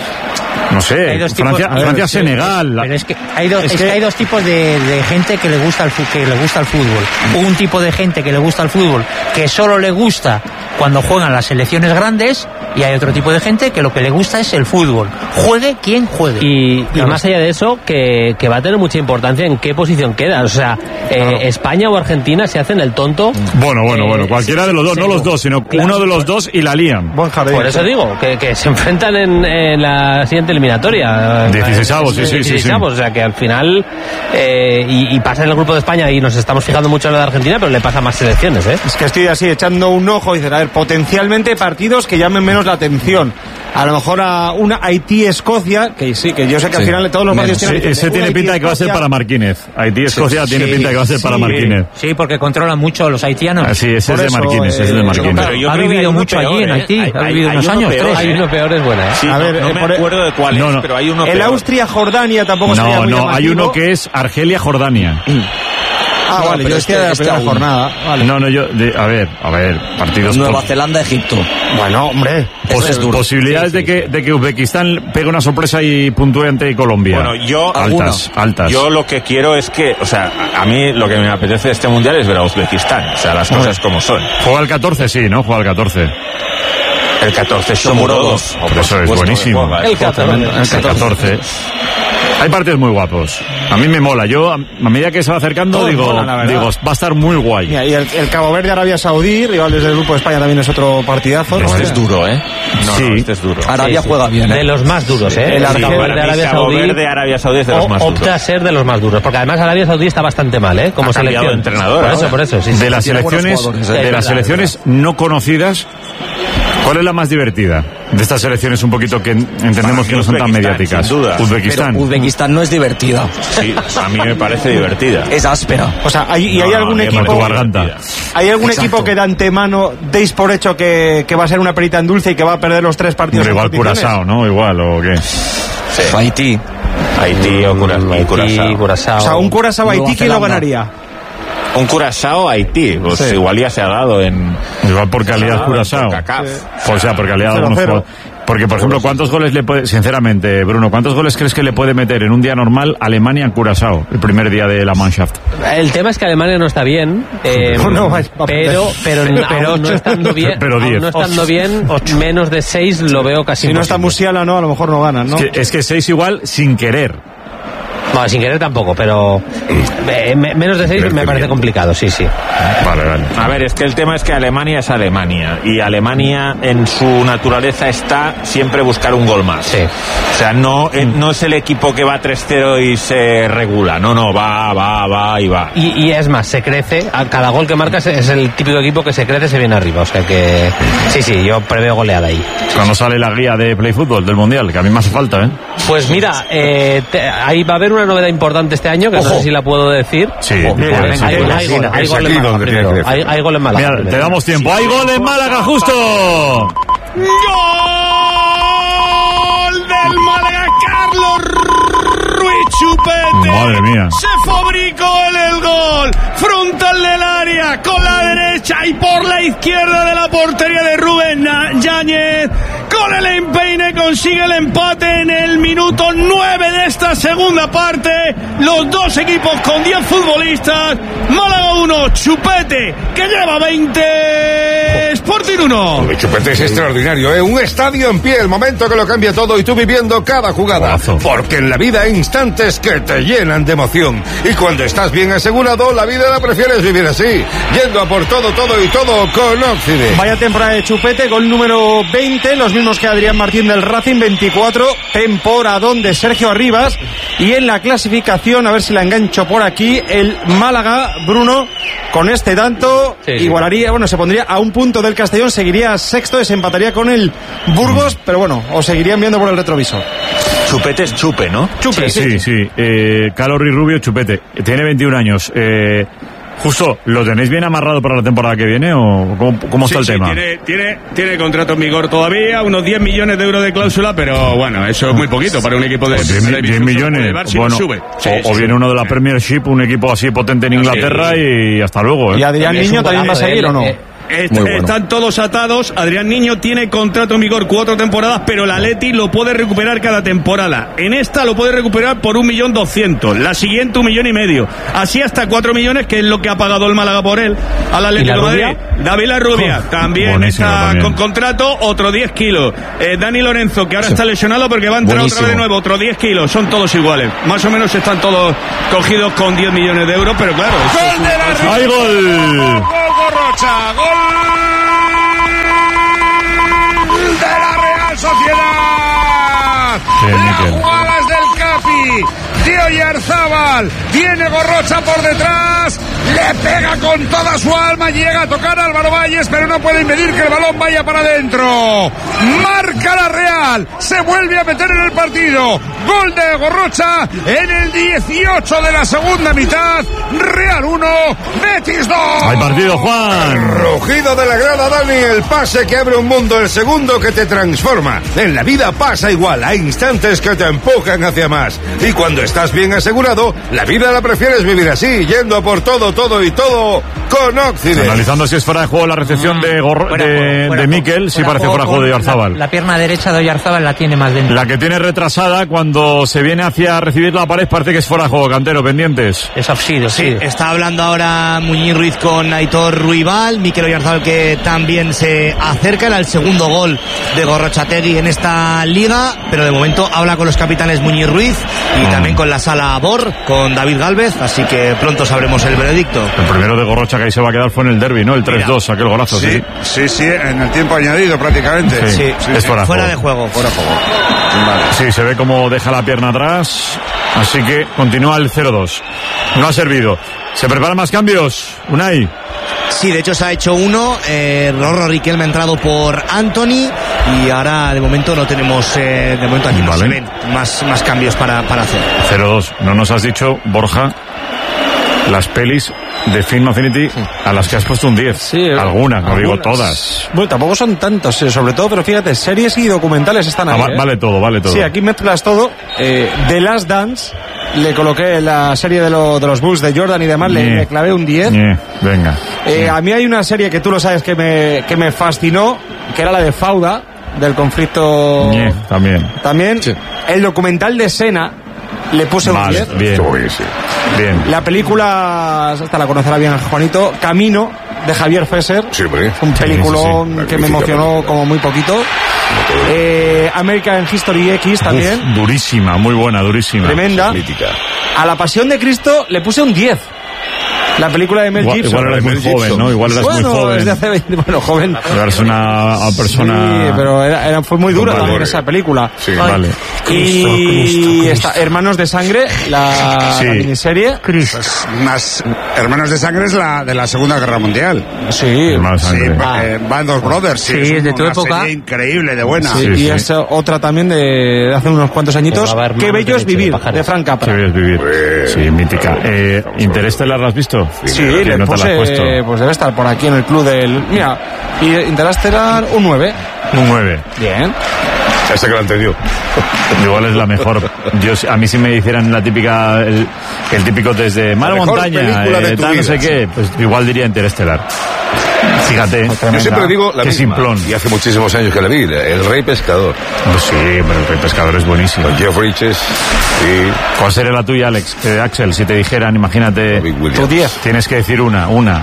B: No sé,
K: Hay dos tipos-
B: Francia,
K: a ver,
B: Francia
K: sí,
B: Senegal.
K: Pero es que hay, dos,
B: Es
K: es
B: que-
K: que hay dos tipos de, de gente que le gusta el fu- que le gusta el fútbol. Un tipo de gente que le gusta el fútbol que solo le gusta cuando juegan las selecciones grandes, y hay otro tipo de gente que lo que le gusta es el fútbol. Juegue quien juegue.
D: Y, y más allá de eso, que, que va a tener mucha importancia en qué posición queda. O sea, eh, España o Argentina se hacen el tonto.
B: Bueno, bueno,
D: Eh,
B: bueno, cualquiera de los dos, no los dos, sino
D: Claro.
B: uno de los dos y la lían.
H: Buen jardín.
D: Por eso digo, que, que se enfrentan en, en la siguiente eliminatoria.
B: Dieciseisavos, sí, sí, sí, sí.
D: Dieciseisavos, o sea que al final, eh, y, y pasa en el grupo de España, y nos estamos fijando mucho en la de Argentina, pero le pasa a más selecciones, ¿eh?
H: Es que estoy así echando un ojo y dices, a ver, potencialmente partidos que llamen menos la atención. A lo mejor a una Haití-Escocia, que sí, que yo sé que al
B: Sí.
H: final todos los partidos
B: Sí,
H: tienen...
B: ese
H: una
B: tiene pinta de que va a ser
H: Haití-Escocia-
B: para Marquínez. Haití-Escocia tiene
K: Sí,
B: pinta de que va a ser para
K: sí.
B: Marquínez.
K: Sí, porque controlan mucho los haitianos.
B: Ah, sí, ese
H: Por
B: es de
H: eso,
B: Marquínez, ese es de
H: eh,
B: Marquínez.
E: Pero yo
K: Ha
E: creo que
K: vivido
E: hay uno
K: mucho allí
E: peor,
K: en
E: ¿eh?
K: Haití,
E: Hay-
K: ha
E: hay-
K: vivido
E: hay
K: unos
E: uno
K: años,
E: peor,
K: tres.
D: Hay uno peor, es buena, ¿eh?
E: Sí,
H: A
E: no,
H: ver,
E: no
H: eh,
E: me
H: por-
E: acuerdo de cuál
B: No,
E: es,
B: no.
E: pero hay uno
H: El
E: peor.
H: Austria-Jordania tampoco sería
B: No,
H: muy
B: no, hay
H: llamativo.
B: uno que es Argelia-Jordania.
H: Ah,
F: No,
H: vale,
F: pero
H: yo
F: este-
H: decía de la
F: este
H: primera
F: aún.
H: jornada. Vale.
B: No, no, yo, de- a ver, a ver, partidos.
F: Nueva
B: por-
F: Zelanda, Egipto.
H: Bueno, hombre.
F: Eso
B: pos-
F: es duro.
B: posibilidades de que de que Uzbekistán pegue una sorpresa y puntúe ante Colombia.
E: Bueno, yo-
B: altas, altas.
E: Yo lo que quiero es que, o sea, a a mí lo que me apetece de este mundial es ver a Uzbekistán, o sea, las cosas como son.
B: Juega el catorce, sí, ¿no? Juega el catorce.
E: El catorce es Shomurodov.
B: Pero eso es buenísimo.
D: El catorce.
B: El catorce. Hay partidos muy guapos. A mí me mola. Yo, a a medida que se va acercando,
H: Todos
B: digo,
H: molan, la verdad.
B: digo, va a estar muy guay.
H: Mira, y el, el Cabo Verde, Arabia Saudí, rivales del grupo de España, también es otro partidazo.
E: Este
H: Hostia.
E: es duro, ¿eh? No,
B: Sí.
E: no, este es duro.
F: Arabia
D: Sí, sí.
F: juega bien, ¿eh?
D: De los más duros, ¿eh?
H: El
D: Es que
H: Cabo
D: de
E: Para mí,
D: Arabia
E: Cabo
D: Saudí
E: Verde, Arabia Saudí es de los
D: o-
E: más
D: opta
E: duros.
D: a ser de los más duros, porque además Arabia Saudí está bastante mal, ¿eh? Como
E: Ha cambiado
D: selección.
E: de entrenador
D: Por
E: ahora.
D: eso, por eso, sí, sí.
B: De las
F: tiene buenos
B: selecciones,
F: jugadores, ¿eh?
B: de
D: Sí,
B: las
D: verdad,
B: selecciones no conocidas, ¿cuál es la más divertida? De estas selecciones un poquito que entendemos que no son tan
E: Uzbekistán,
B: mediáticas.
E: sin duda.
B: Uzbekistán.
F: Pero Uzbekistán no es divertida.
E: Sí, a mí me parece divertida.
F: Es áspera.
H: O sea, hay, ¿y hay
E: No,
H: algún
E: a mí me
B: Por tu
H: equipo...
E: parece
B: garganta.
E: divertida.
H: ¿Hay algún
F: Exacto.
H: equipo que de antemano deis por hecho que, que va a ser una perita en dulce y que va a perder los tres partidos
B: Hombre,
H: en
B: igual
H: competiciones?
B: Curazao, ¿no? Igual, ¿o qué?
F: Haití.
E: Haití o Cura- y
D: Haití,
E: Curazao.
D: Curazao.
H: O sea, un Curazao Haití,
F: Nueva
H: ¿quién lo
F: Zelanda.
H: ganaría?
E: Un Curazao Haití, pues
H: Sí.
E: igual ya se ha dado en...
B: Igual por calidad
E: Ah,
B: Curazao.
E: por CACAF.
B: O sea, por calidad de
H: Cero,
B: algunos
H: cero.
B: jugadores. Porque, por ejemplo, ¿cuántos goles le puede, sinceramente, Bruno, cuántos goles crees que le puede meter en un día normal Alemania en Curazao, el primer día de la Mannschaft?
D: El tema es que Alemania no está bien, eh,
H: No, no, vais a perder.
D: pero, pero,
H: Pero
D: aún no
H: ocho.
D: estando bien,
B: Pero
D: aún
B: diez.
D: no estando bien, menos de seis lo veo casi
H: Si no está
D: imposible.
H: Musiala, no, a lo mejor no ganan, ¿no?
B: Es que, es que seis igual sin querer.
D: No, sin querer tampoco, pero eh, me- menos de seis
B: Pero
D: me
B: qué
D: parece
B: bien.
D: complicado, sí, sí.
B: Vale, vale.
E: A ver, es que el tema es que Alemania es Alemania y Alemania en su naturaleza está siempre buscar un gol más.
D: Sí.
E: O sea, no, eh, no es el equipo que va tres cero y se regula, no, no, va, va, va y va.
D: Y, y es más, se crece, a cada gol que marcas es el típico equipo que se crece, se viene arriba, o sea que sí, sí, yo preveo goleada ahí.
B: Cuando sale la guía de Play Fútbol del Mundial, que a mí me hace falta, ¿eh?
D: Pues mira, eh, te- ahí va a haber una novedad importante este año, que no
F: Ojo.
D: sé si la puedo decir.
B: Sí,
D: Ojo,
B: puede,
D: hay,
B: sí,
D: hay,
B: puede.
D: hay gol, hay
J: Es
D: gol en
J: aquí
D: Málaga
J: donde tiene
D: primero.
J: que decir.
D: Hay, hay gol en Málaga.
B: Mira,
D: primero.
B: te damos tiempo. ¡Hay gol en Málaga, justo!
G: ¡Gol del Málaga, Carlos Ruiz Chupete!
B: Madre mía.
G: Se fabricó el, el gol, frontal del área, con la derecha y por la izquierda de la portería de Rubén Na- Yáñez. Con el empeine consigue el empate en el minuto nueve de esta segunda parte. Los dos equipos con diez futbolistas. Málaga uno, Chupete, que lleva veinte, Sporting uno.
J: El Chupete es extraordinario, ¿eh? Un estadio en pie, el momento que lo cambia todo y tú viviendo cada jugada.
B: Golazo.
J: Porque en la vida hay instantes que te llenan de emoción. Y cuando estás bien asegurado, la vida la prefieres vivir así. Yendo a por todo, todo y todo con Oxide.
H: Vaya temporada de Chupete, gol número veinte, los mismos que Adrián Martín del Racing, veinticuatro, temporadón de Sergio Arribas. Y en la clasificación, a ver si la engancho por aquí, el Málaga, Bruno, con este tanto,
D: Sí, sí.
H: igualaría, bueno, se pondría a un punto del Castellón, seguiría sexto, desempataría con el Burgos, pero bueno, os seguirían viendo por el retrovisor.
E: Chupete es chupe, ¿no?
H: Chupe,
B: Sí, sí. Eh, Calorri Rubio, Chupete. Tiene veintiún años. Eh, Justo, ¿lo tenéis bien amarrado para la temporada que viene o cómo, cómo está
G: sí,
B: el
G: sí,
B: tema?
G: Tiene, tiene, tiene contrato en vigor todavía, unos diez millones de euros de cláusula, pero bueno, eso es muy poquito para un equipo de
B: diez millones. Bueno,
G: sube. Sí,
B: o,
G: sí,
B: o viene
G: sí.
B: uno de la Premiership, un equipo así potente en Inglaterra sí. y hasta luego. ¿eh?
H: ¿Y Adrián Niño también va a seguir o no?
G: Est bueno. Están todos atados. Adrián Niño tiene contrato en vigor cuatro temporadas, pero el Atleti lo puede recuperar cada temporada. En esta lo puede recuperar por un millón doscientos, la siguiente un millón y medio, así hasta cuatro millones, que es lo que ha pagado el Málaga por él al Atlético de Madrid. David Larrubia oh, también está también. con contrato, otro diez kilos. eh, Dani Lorenzo, que ahora sí. está lesionado porque va a entrar buenísimo. Otra vez de nuevo, otro diez kilos. Son todos iguales, más o menos están todos cogidos con diez millones de euros, pero claro, ¡gol de la
B: ¡hay gol!
G: ¡Gol, Gorrocha! ¡Gol de la Real Sociedad! Las jugadas del Capi, de Oyarzábal, viene Gorrocha por detrás, le pega con toda su alma, llega a tocar a Álvaro Valles, pero no puede impedir que el balón vaya para adentro. Marca la Real, se vuelve a meter en el partido. Gol de Gorrocha en el dieciocho de la segunda mitad. Real uno, Betis dos.
B: Hay partido, Juan.
J: Rugido de la grada, Dani, el pase que abre un mundo, el segundo que te transforma. En la vida pasa igual, hay instantes que te empujan hacia más. Y cuando estás bien asegurado, la vida la prefieres vivir así, yendo por todo, todo y todo con Occident.
B: Analizando si es fuera de juego la recepción de, Gor fuera de, juego, fuera de Mikel, sí parece fuera de juego de Oyarzábal.
K: La, la pierna derecha de Oyarzábal la tiene más dentro.
B: La que tiene retrasada cuando se viene hacia recibir la pared parece que es fuera de juego, Cantero, pendientes.
K: Es offside, sí.
C: Está hablando ahora Muñiz Ruiz con Aitor Ruibal, Mikel Oyarzábal que también se acerca, era el segundo gol de Gorrochategui en esta liga, pero de momento habla con los capitanes Muñiz Ruiz y mm. también con la sala Bor, con David Gálvez, así que pronto sabremos el veredicto.
B: El primero de Gorrocha que ahí se va a quedar fue en el derbi, ¿no? El tres dos, aquel golazo.
G: Sí, sí, sí, sí, en el tiempo añadido prácticamente.
C: Sí, sí, sí,
B: es fuera,
C: fuera
B: juego.
C: de juego. Fuera de juego.
B: Vale. Sí, se ve como deja la pierna atrás, así que continúa el cero dos. No ha servido. ¿Se preparan más cambios, Unai?
C: Sí, de hecho se ha hecho uno. eh, Rorro Riquelme ha entrado por Anthony y ahora de momento no tenemos, eh, de momento aquí vale. no se ven más, más cambios para, para hacer.
B: cero dos. No nos has dicho, Borja, las pelis de Film Affinity sí. a las que has puesto un diez.
H: Sí,
B: algunas, no
H: algunas.
B: digo todas.
H: Bueno, tampoco son tantos, eh, sobre todo, pero fíjate, series y documentales están ahí.
B: Ah,
H: ¿eh?
B: Vale todo, vale todo.
H: Sí, aquí mezclas todo. Eh, The Last Dance, le coloqué la serie de, lo, de los Bulls de Jordan y demás, le, le clavé un diez.
B: Nie. Venga.
H: Eh, a mí hay una serie que tú lo sabes que me, que me fascinó, que era la de Fauda, del conflicto.
B: Nie, también.
H: También. Sí. El documental de Sena. Le puse
B: vale,
H: un diez.
B: Bien. Bien.
H: La película, esta la conocerá bien Juanito, Camino, de Javier Fesser.
J: Sí, hombre.
H: Un peliculón
J: sí, sí, sí.
H: que me emocionó como muy poquito. Eh, American History X también.
B: Uf, durísima, muy buena, durísima.
H: Tremenda.
J: Mítica.
H: A La Pasión de Cristo le puse un diez. La película de Mel
B: igual,
H: Gibson.
B: Igual eres muy
J: Gibson.
B: joven, ¿no? Igual eras
H: bueno,
B: muy joven.
H: Desde hace veinte, bueno, joven.
B: Eres una persona.
H: Sí, pero era, era, fue muy dura
B: vale,
H: también esa película.
J: Sí,
H: Ay.
B: vale.
H: Y
K: Cristo, Cristo, Cristo.
H: Está Hermanos de Sangre, la,
B: sí.
H: la miniserie.
G: Pues más Hermanos de Sangre es la de la Segunda Guerra Mundial.
H: Sí.
B: Hermanos de Sangre.
G: Sí,
K: Ah.
G: eh, Band of Brothers. Sí,
K: Sí,
G: es
K: de tu
G: una
K: época.
G: serie increíble, de buena.
H: Sí,
B: Sí,
H: y
B: sí.
H: es otra también de, de hace unos cuantos añitos.
K: Jugaba Hermanos
H: Qué bello es
K: de
H: vivir,
K: Pajares.
H: de Frank Capra.
B: Qué bello es vivir. Sí, mítica. Eh, ¿Interestelar la has visto?
H: Sí,
B: ¿Qué
H: le
B: nota
H: puse,
B: la has puesto?
H: pues debe estar por aquí en el club del... Mira, y Interestelar un nueve.
B: Un nueve.
H: Bien.
J: Ese que lo entendió.
B: Igual es la mejor. Yo, a mí si me hicieran la típica, el, el típico desde Mar
J: mejor
B: Montaña,
J: película de
B: eh,
J: tu
B: tal, no
J: vida.
B: sé qué, pues igual diría Interestelar. Fíjate.
J: Yo siempre digo la
B: Qué
J: misma,
B: simplón.
J: y hace muchísimos años que la vi, El Rey Pescador.
B: Pues sí, pero el Rey Pescador es buenísimo.
J: Con Jeff Bridges y
B: ¿Cuál sería la tuya, Alex? Eh, Axel, si te dijeran, imagínate,
J: Big Williams.
H: Tu diez.
B: tienes que decir una, una.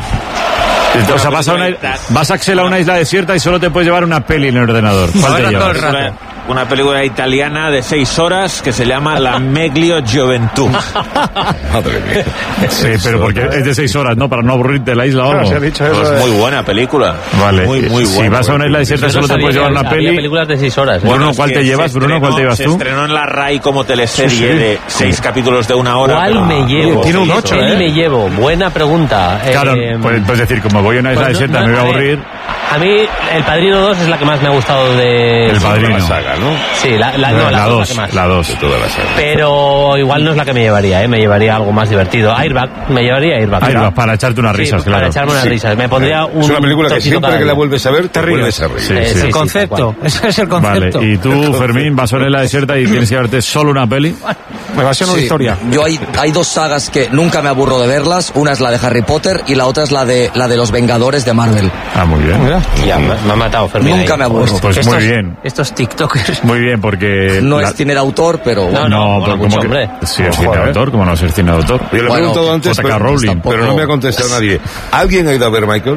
B: O sea, vas, a una, vas Axel a una isla desierta y solo te puedes llevar una peli en el ordenador. ¿Cuál te llevas?
E: Una, una película italiana de seis horas que se llama La Meglio Gioventù.
J: Madre mía.
B: Sí, pero porque es de seis horas, ¿no? Para no aburrirte de la isla o algo.
H: Se ha dicho
E: Pues
H: eso de-
E: muy buena película.
B: Vale.
E: Muy, muy
B: si
E: buena.
B: vas a una isla desierta
D: Eso
B: solo
D: no
B: te puedes
D: sabía,
B: llevar una
D: había
B: peli.
D: películas de seis horas. ¿eh?
B: Bruno,
E: es
B: ¿cuál
E: que
B: te llevas?
E: se
B: Bruno, ¿cuál te llevas
E: se
B: tú?
E: estrenó en la RAI como teleserie
B: Sí, sí.
E: de seis capítulos de una hora.
D: ¿Cuál
E: pero-
D: me llevo?
H: Tiene un ocho,
D: ¿Cuál
H: ¿eh?
D: me llevo? Buena pregunta.
B: Claro,
D: Eh,
B: puedes, puedes decir, como voy a una isla
D: pues no-
B: desierta,
D: no,
B: me voy a
D: a ver,
B: aburrir.
D: A mí, El Padrino dos es la que más me ha gustado de...
B: El Padrino.
J: La saga, ¿no?
D: Sí, la, la, no, la, dos, la,
B: la dos.
J: De toda la saga.
D: Pero igual no es la que me llevaría, ¿eh? Me llevaría algo más divertido. Airbag, me llevaría Airbag.
B: Airbag, para echarte unas risas,
D: sí,
B: claro.
D: Para echarme unas
J: Sí.
D: risas. Me pondría un...
J: Es una película que siempre que la vuelves a ver, te vuelves a reír.
B: Sí,
K: Es
B: sí,
K: el
B: sí,
K: concepto, ese es el concepto.
B: Vale, y tú, Fermín, vas a ver la desierta y tienes que verte solo una peli.
H: Me va a ser una
F: Sí,
H: historia.
F: Yo hay, hay dos sagas que nunca me aburro de verlas. Una es la de Harry Potter y la otra es la de la de los Vengadores de Marvel.
B: Ah, muy bien.
D: Ya, me, me ha matado Fermín.
F: Nunca
D: ahí.
F: me aburro.
B: Pues
K: estos,
B: muy bien.
K: Estos TikTokers.
B: Muy bien, porque...
F: No
B: la-
F: es cine de autor, pero bueno.
D: No,
B: No,
D: mola
B: pero
D: mucho,
B: como que...
D: hombre.
B: Sí, es
J: Ojo,
B: cine de
J: ¿eh?
B: autor, como no ser cine de autor.
J: Yo le he
F: Bueno,
J: preguntado antes,
B: J K.
J: pero,
B: Rowling.
J: pero no me ha contestado nadie. ¿Alguien ha ido a ver Michael?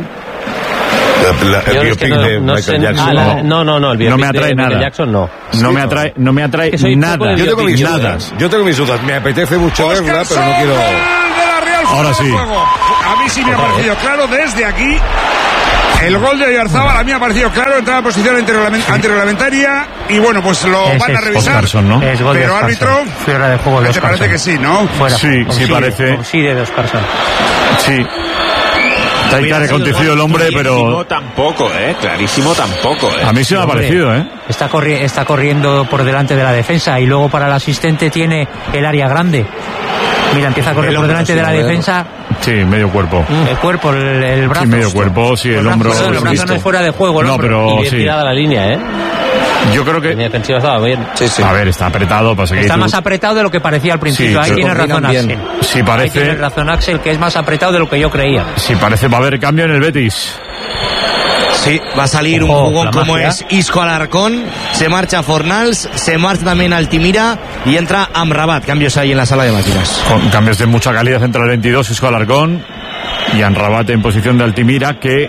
J: La, la, el
D: Yo es que
J: biopic
D: no,
J: de
D: no
J: Michael
D: sé-
J: Jackson.
D: ah, la- no, no, no, el
B: No me
D: biopic
B: atrae
D: de Michael
B: nada.
D: Jackson no.
B: No me atrae, no me atrae
D: Que soy un poco
B: nada.
D: de
J: Yo tengo mis
B: Nada.
J: dudas. Yo tengo mis dudas. Me apetece mucho verla, pero no quiero...
G: De la Real
B: Ahora
G: fuera de
B: sí.
G: juego. A mí sí me ha parecido claro desde aquí. El gol de Oyarzábal a mí me ha parecido claro, entraba en posición antirreglamen- antirreglamentaria y bueno, pues lo
K: Ese
G: van a
K: es
G: revisar.
B: Oscarson, ¿no?
K: Es gol de
G: Pero
K: Oscarson.
G: árbitro,
K: Fuera de juego de
G: ¿te parece
K: Oscarson.
G: que sí, no?
K: Fuera.
B: Sí, sí
K: Consigue,
B: parece.
K: consigue de Oscarson.
B: Sí. Está ahí acontecido el hombre, pero...
E: Clarísimo tampoco, ¿eh? Clarísimo tampoco, ¿eh?
B: A mí se me ha
K: Hombre,
B: parecido, ¿eh?
K: Está, corri- está corriendo por delante de la defensa y luego para el asistente tiene el área grande. Mira, empieza a correr
F: El
K: por
F: hombro,
K: delante
F: sí,
K: de la
F: a ver.
K: defensa.
B: Sí, medio cuerpo.
K: El cuerpo, el, el brazo.
B: Sí, medio cuerpo, sí, el
K: brazo,
B: hombro...
K: perdón, el
B: sí,
K: brazo
B: visto.
K: no es fuera de juego, el
B: No,
K: hombro.
B: pero
D: Y bien
B: sí.
D: tirada la línea, ¿eh?
B: Yo creo
D: La línea
B: que...
D: defensiva estaba bien.
F: Sí, sí.
B: A ver, está apretado para seguir...
K: Está
B: tú-
K: más apretado de lo que parecía al principio.
B: Sí,
K: Ahí
B: pero
K: tiene razón
F: combinan
K: Axel.
F: bien.
B: Sí,
K: Ahí
B: parece...
K: tiene razón Axel, que es más apretado de lo que yo creía.
B: Sí, parece va a haber cambio en el Betis.
C: Sí, va a salir
K: Ojo,
C: un jugón
K: la
C: como
K: magia.
C: es Isco Alarcón, se marcha Fornals, se marcha también Altimira y entra Amrabat. Cambios ahí en la sala de máquinas.
B: Con cambios de mucha calidad entre el veintidós, Isco Alarcón y Anrabat en posición de Altimira, que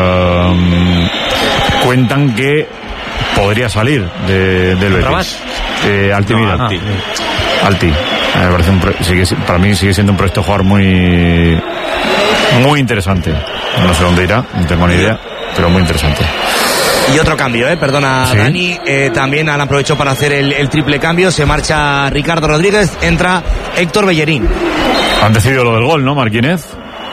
B: um, cuentan que podría salir de, del Betis.
K: ¿Anrabat?
B: Eh, Altimira.
K: No,
B: Alti.
K: ah,
B: Alti. Me parece un pro- sigue, para mí sigue siendo un proyecto de jugador muy muy interesante. No sé dónde irá, no tengo ni idea, pero muy interesante.
C: Y otro cambio, eh, perdona
B: Sí.
C: Dani, eh, también han aprovechado para hacer el, el triple cambio, se marcha Ricardo Rodríguez, entra Héctor Bellerín.
B: Han decidido lo del gol, ¿no, Marquínez?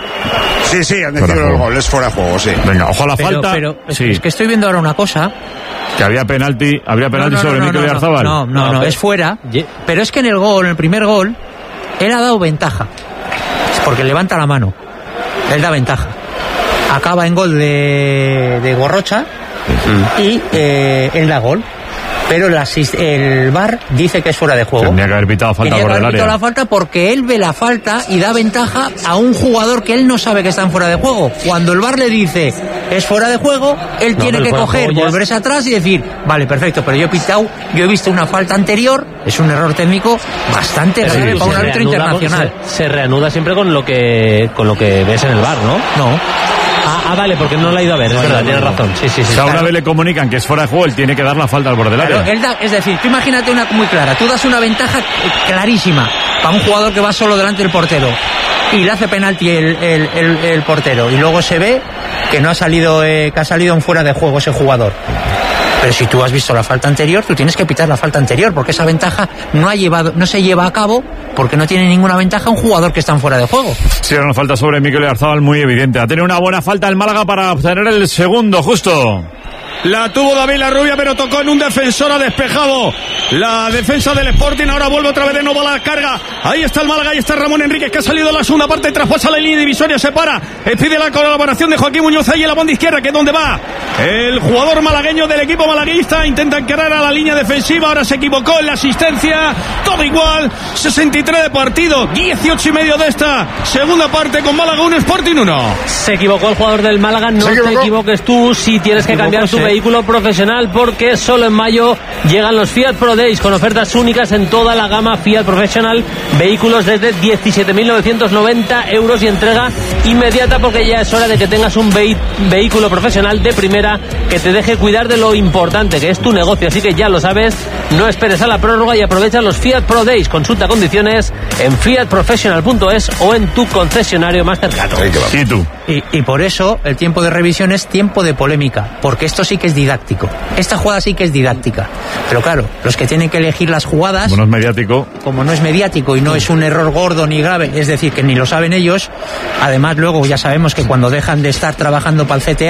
G: Sí, sí, han
B: Fuera
G: decidido
B: de
G: el
B: juego.
G: gol, es fuera de juego, sí.
B: Venga, ojo a la
K: Pero,
B: falta.
K: pero es,
B: sí,
K: es que estoy viendo ahora una cosa.
B: que había penalti, había penalti
K: No, no,
B: sobre
K: no,
B: Mikel
K: no, no,
B: Oyarzabal.
K: No, no,
D: No,
K: no,
D: pero-
K: es fuera.
D: Ye-
K: Pero es que en el gol, en el primer gol, él ha dado ventaja. Es porque levanta la mano. Él da ventaja. Acaba en gol de, de Gorrocha y eh, él da gol. Pero el, asist- el V A R dice que es fuera de juego.
B: Tendría que haber pitado falta
K: Tenía
B: por
K: que
B: el
K: haber pitado
B: área.
K: la falta porque él ve la falta y da ventaja a un jugador que él no sabe que está en fuera de juego. Cuando el V A R le dice es fuera de juego, él
D: No,
K: tiene
D: pero
K: que
D: fuera de
K: coger,
D: juego ya es-
K: volverse atrás y decir, vale, perfecto, pero yo he pitado, yo he visto una falta anterior, es un error técnico bastante
D: Sí,
K: grave para un
D: se
K: árbitro
D: reanuda con-
K: internacional.
D: Se, se reanuda siempre con lo que con lo que ves en el bar, ¿no?
K: No.
D: Ah, ah, vale, porque no la ha ido a ver, es verdad, tienes razón. Sí, sí,
B: O
D: sí.
B: sea, una
K: claro.
B: vez le comunican que es fuera de juego, él tiene que dar la falta al borde del
K: Claro,
B: área.
K: él da- es decir, tú imagínate una muy clara, tú das una ventaja clarísima para un jugador que va solo delante del portero y le hace penalti el, el, el, el portero y luego se ve que no ha salido, eh, que ha salido en fuera de juego ese jugador. Pero si tú has visto la falta anterior, tú tienes que pitar la falta anterior, porque esa ventaja no ha llevado, no se lleva a cabo, porque no tiene ninguna ventaja un jugador que está en fuera de juego.
B: Sí, era una falta sobre Mikel Oyarzabal muy evidente. Ha tenido una buena falta el Málaga para obtener el segundo, justo.
H: La tuvo David La Rubia, pero tocó en un defensor, ha despejado la defensa del Sporting. Ahora vuelve otra vez de nuevo a la carga. Ahí está el Málaga, ahí está Ramón Enríquez, que ha salido de la segunda parte, traspasa la línea divisoria, se para. Eh, Pide la colaboración de Joaquín Muñoz ahí en la banda izquierda, que es donde va el jugador malagueño del equipo malaguista. Intenta encarar a la línea defensiva, ahora se equivocó en la asistencia. Todo igual, sesenta y tres de partido, dieciocho y medio de esta segunda parte con Málaga uno, Sporting uno.
D: Se equivocó el jugador del Málaga, no
G: ¿Se
D: te
G: equivocó?
D: equivoques tú si tienes que cambiar tu
K: Equivocóse.
D: vehículo profesional, porque solo en mayo llegan los Fiat Pro Days con ofertas únicas en toda la gama Fiat Professional, vehículos desde diecisiete mil novecientos noventa euros y entrega inmediata, porque ya es hora de que tengas un vehi- vehículo profesional de primera que te deje cuidar de lo importante que es tu negocio, así que ya lo sabes, no esperes a la prórroga y aprovecha los Fiat Pro Days. Consulta condiciones en fiat professional punto es o en tu concesionario más cercano.
J: Ahí que va.
B: ¿Y tú?
K: Y, y por eso el tiempo de revisión es tiempo de polémica, porque esto sí que es didáctico. Esta jugada sí que es didáctica. Pero claro, los que tienen que elegir las jugadas,
B: Bueno, es mediático.
K: como no es mediático y no es un error gordo ni grave, es decir, que ni lo saben ellos, además luego ya sabemos que cuando dejan de estar trabajando para el C T A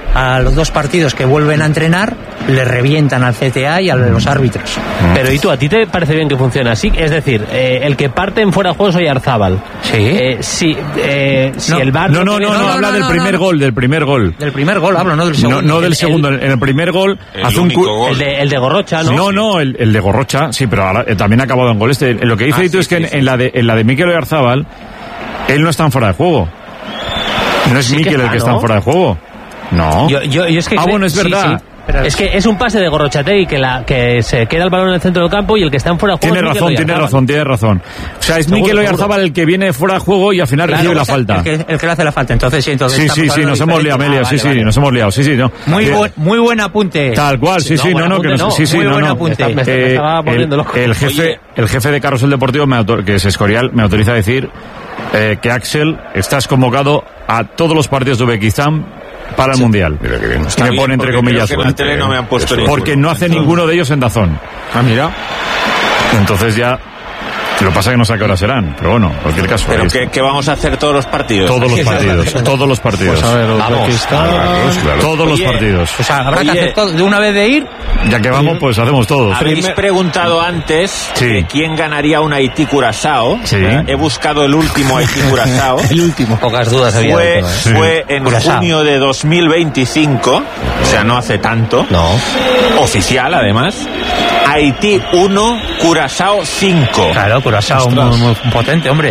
K: a los dos partidos que vuelven a entrenar, le revientan al C T A y a los árbitros.
D: Pero ¿y tú, a ti te parece bien que funcione así? Es decir, eh, el que parte en fuera de juego es Oyarzábal.
K: Sí.
D: Eh, si eh, si
B: no,
D: el V A R...
B: No, no, no, no, no, habla no, del no, primer no. gol, del primer gol.
K: Del primer gol, hablo, no del segundo.
B: No, no del
K: el,
B: segundo,
K: el,
B: en el primer gol
E: el
B: hace un...
E: Gol.
D: El, de, el de Gorrocha, ¿no?
B: No, no, el, el de Gorrocha, sí, pero ahora, eh, también ha acabado en gol este. Lo que dice
E: ah,
B: tú
E: sí,
B: es que
E: sí,
B: en,
E: sí.
B: en la de en la de Mikel Oyarzábal, él no está en fuera de juego. No es
D: sí
B: Mikel
D: está,
B: el que
D: ¿no?
B: está en fuera de juego. No.
D: Yo, yo, yo es que
B: ah,
D: creo,
B: bueno, es
D: sí,
B: verdad.
D: Sí. Pero es que es un pase de Gorrochategui que, la, que se queda el balón en el centro del campo y el que está en fuera de juego
B: Tiene
D: es
B: razón, tiene razón, tiene razón. O sea, es Mikel Oyarzábal el que viene fuera de juego y al final
K: claro,
B: recibe la
K: o sea,
B: falta.
K: El que, el que le hace la falta, entonces sí, entonces
B: sí, sí, sí, nos hemos liado, Amelia, ah, sí, vale, sí, vale. nos hemos liado, sí, sí, no.
K: Muy buen, muy buen apunte.
B: Tal cual, sí, sí, no, no, que no, sí, sí,
K: muy
B: no,
K: buen
B: no.
K: apunte.
D: Me, me estaba poniendo loco.
B: El, el jefe, el jefe de Carrusel Deportivo, me autor, que es Escorial, me autoriza a decir eh, que Axel, estás convocado a todos los partidos de Uzbekistán para el sí. Mundial.
E: Mira que bien.
B: Y me pone entre comillas
E: que en la tele no me han puesto
B: porque no hace ninguno de ellos en Dazón.
H: Ah, mira.
B: Entonces ya lo que pasa es que no sé a qué hora serán, pero bueno, en cualquier caso.
E: ¿Pero qué, qué vamos a hacer todos los partidos?
B: Todos los partidos, todos los partidos.
H: Pues a ver, vamos,
B: está... claro. Todos Oye, los partidos.
K: O sea, habrá
E: Oye,
K: que hacer todo, de una vez de ir.
B: Ya que vamos, pues hacemos todos.
E: Habéis preguntado antes
B: sí.
E: de quién ganaría un Haití-Curazao.
B: Sí.
E: He buscado el último Haití-Curazao.
K: El último. Pocas dudas había.
E: Fue,
K: todo, ¿eh?
B: sí.
E: fue en
K: Curazao.
E: junio de dos mil veinticinco, o sea, no hace tanto.
K: No.
E: Oficial, además. Haití uno, Curazao cinco.
K: Claro, Curazao muy, muy potente, hombre.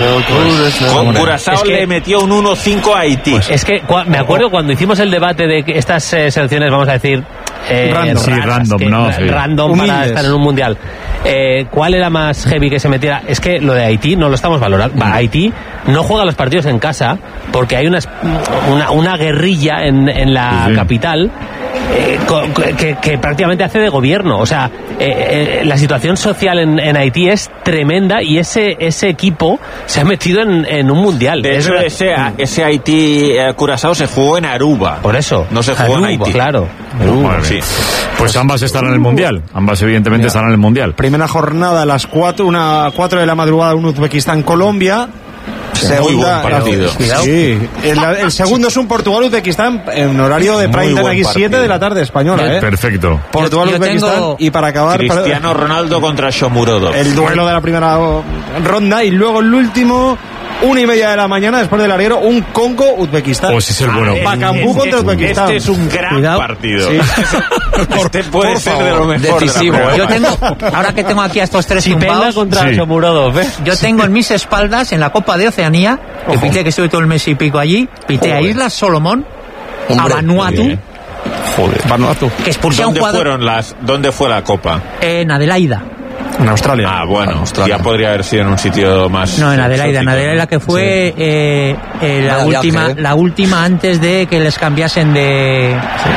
E: Con Curazao
D: es que,
E: le metió un uno cinco a Haití.
D: Pues es que cua, me acuerdo cuando hicimos el debate de que estas eh, selecciones, vamos a decir, eh,
B: random, sí, random,
D: que,
B: no, sí.
D: random
H: Humildes.
D: para estar en un mundial. Eh, ¿Cuál era más heavy que se metiera? Es que lo de Haití no lo estamos valorando. Mm. Haití no juega los partidos en casa porque hay una una, una guerrilla en, en la sí, sí. capital. Eh, que, que prácticamente hace de gobierno. O sea, eh, eh, la situación social en, en Haití es tremenda y ese ese equipo se ha metido en, en un mundial.
E: De hecho,
D: es
E: ese, ese Haití eh, Curazao se jugó en Aruba.
D: Por eso.
E: No se jugó
D: Aruba,
E: en Haití.
D: Claro.
B: Aruba, sí. Pues ambas estarán en el mundial. Ambas, evidentemente, Mira, estarán en el mundial.
H: Primera jornada a las cuatro, una cuatro de la madrugada, un Uzbekistán-Colombia. Segunda,
E: muy buen partido.
H: Sí, el, el segundo es un Portugal-Uzbekistán en horario de prime time aquí, siete de la tarde española, ¿eh?
B: Perfecto.
H: Portugal-Uzbekistán tengo... y para acabar...
E: Cristiano Ronaldo contra Shomurodov.
H: El duelo de la primera ronda y luego el último... Una y media de la mañana, después del larguero, un Congo-Uzbekistán.
B: Pues es el bueno.
H: Bacambú
E: este,
H: contra Uzbekistán.
E: Este es un gran
K: Cuidado.
E: partido.
H: Sí.
E: Este puede
H: por
E: ser
H: favor.
E: de lo mejor.
K: Decisivo.
E: De la
K: Yo tengo, ahora que tengo aquí a estos tres
D: Chipela
K: tumbados,
D: contra
B: sí.
D: Shomurodov, ¿eh?
K: yo tengo en mis espaldas, en la Copa de Oceanía, que
H: Ojo.
K: pité que estuve todo el mes y pico allí, pité a Islas Solomón,
F: Hombre,
K: a Vanuatu,
E: bien.
H: Joder, Vanuatu.
K: que expulsé a un
E: ¿Dónde
K: jugador
E: fueron las? ¿Dónde fue la copa?
K: en Adelaida.
H: En Australia.
E: Ah, bueno,
F: Ah, Australia.
E: ya podría haber sido en un sitio más.
K: No, en Adelaida, en
E: exótico,
K: Adelaida
E: ¿no?
K: que fue
E: Sí.
K: eh, eh, la
F: Vaya
K: última,
F: viaje, ¿eh?
K: la última antes de que les cambiasen de,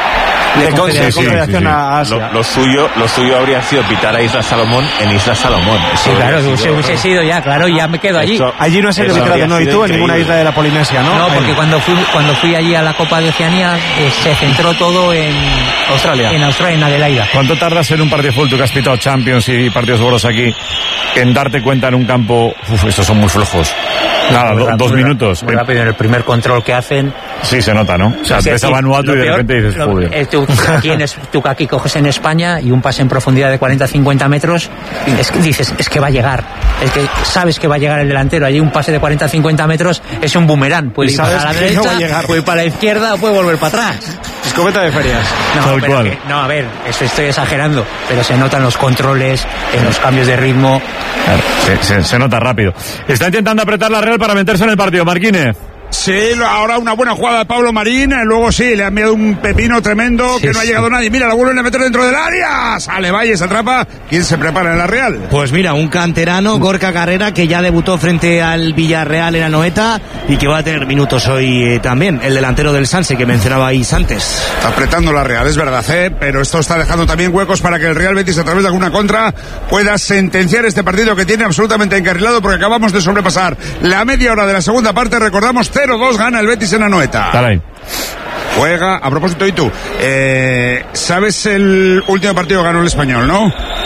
H: De
K: de
H: con-
B: sí,
H: de
B: sí,
H: confederación
B: sí, sí.
H: a Asia.
E: Lo, lo suyo, lo suyo habría sido pitar a Isla Salomón en Isla Salomón. Eso
K: Sí, claro,
E: habría
K: hubiese,
E: sido-
K: hubiese sido ya, claro, ya me quedo allí.
E: Eso-
H: Allí no es el
E: eso
H: arbitraje,
E: habría
H: no, y
E: sido
H: tú en ninguna
E: increíble.
H: isla de la Polinesia, ¿no?
K: No,
H: Ahí.
K: porque cuando fui, cuando fui allí a la Copa de Oceanía eh, se centró todo en
H: Australia.
K: en Australia, en Adelaida.
B: ¿Cuánto tardas en un partido de fútbol, tú que has pitado Champions y partidos gordos aquí, en darte cuenta en un campo, uf, estos son muy flojos? Nada, do, dos
K: Muy
B: minutos.
K: Muy rápido, en el primer control que hacen.
B: Sí, se nota, ¿no? O sea,
K: Sí,
B: ves a
K: sí,
B: Vanuatu
K: lo
B: y de
K: peor,
B: repente dices,
K: lo-
B: joder.
K: eh, tú, aquí en es- tú que aquí coges en España y un pase en profundidad de cuarenta a cincuenta metros, es que dices, es que va a llegar. Es que sabes que va a llegar el delantero. Allí un pase de cuarenta a cincuenta metros es un boomerang. Puede
H: Y
K: ir para
H: sabes
K: la
H: que no va a
K: derecha,
H: llegar.
K: puede ir para la izquierda o puede volver para atrás.
H: Escopeta de ferias.
K: No,
B: Tal
K: pero
B: cual.
K: que- no, a ver, eso estoy exagerando, pero se notan los controles, en los cambios de ritmo.
B: Se, se- se nota rápido. Está intentando apretar la Real para meterse en el partido, Marquínez.
G: Sí, ahora una buena jugada de Pablo Marín, luego sí, le ha enviado un pepino tremendo
K: Sí,
G: que no ha
K: sí.
G: llegado nadie. Mira, la vuelven a meter dentro del área. Sale Valles, atrapa. ¿Quién se prepara en la Real?
C: Pues mira, un canterano, Gorka Carrera, que ya debutó frente al Villarreal en Anoeta y que va a tener minutos hoy eh, también, el delantero del Sanse que mencionabais antes.
G: Está apretando la Real, es verdad, ¿eh? Pero esto está dejando también huecos para que el Real Betis, a través de alguna contra, pueda sentenciar este partido que tiene absolutamente encarrilado, porque acabamos de sobrepasar la media hora de la segunda parte. Recordamos, cero dos gana el Betis en Anoeta.
B: Dale ahí.
G: Juega, a propósito, y tú, eh, ¿sabes el último partido que ganó el Español, no?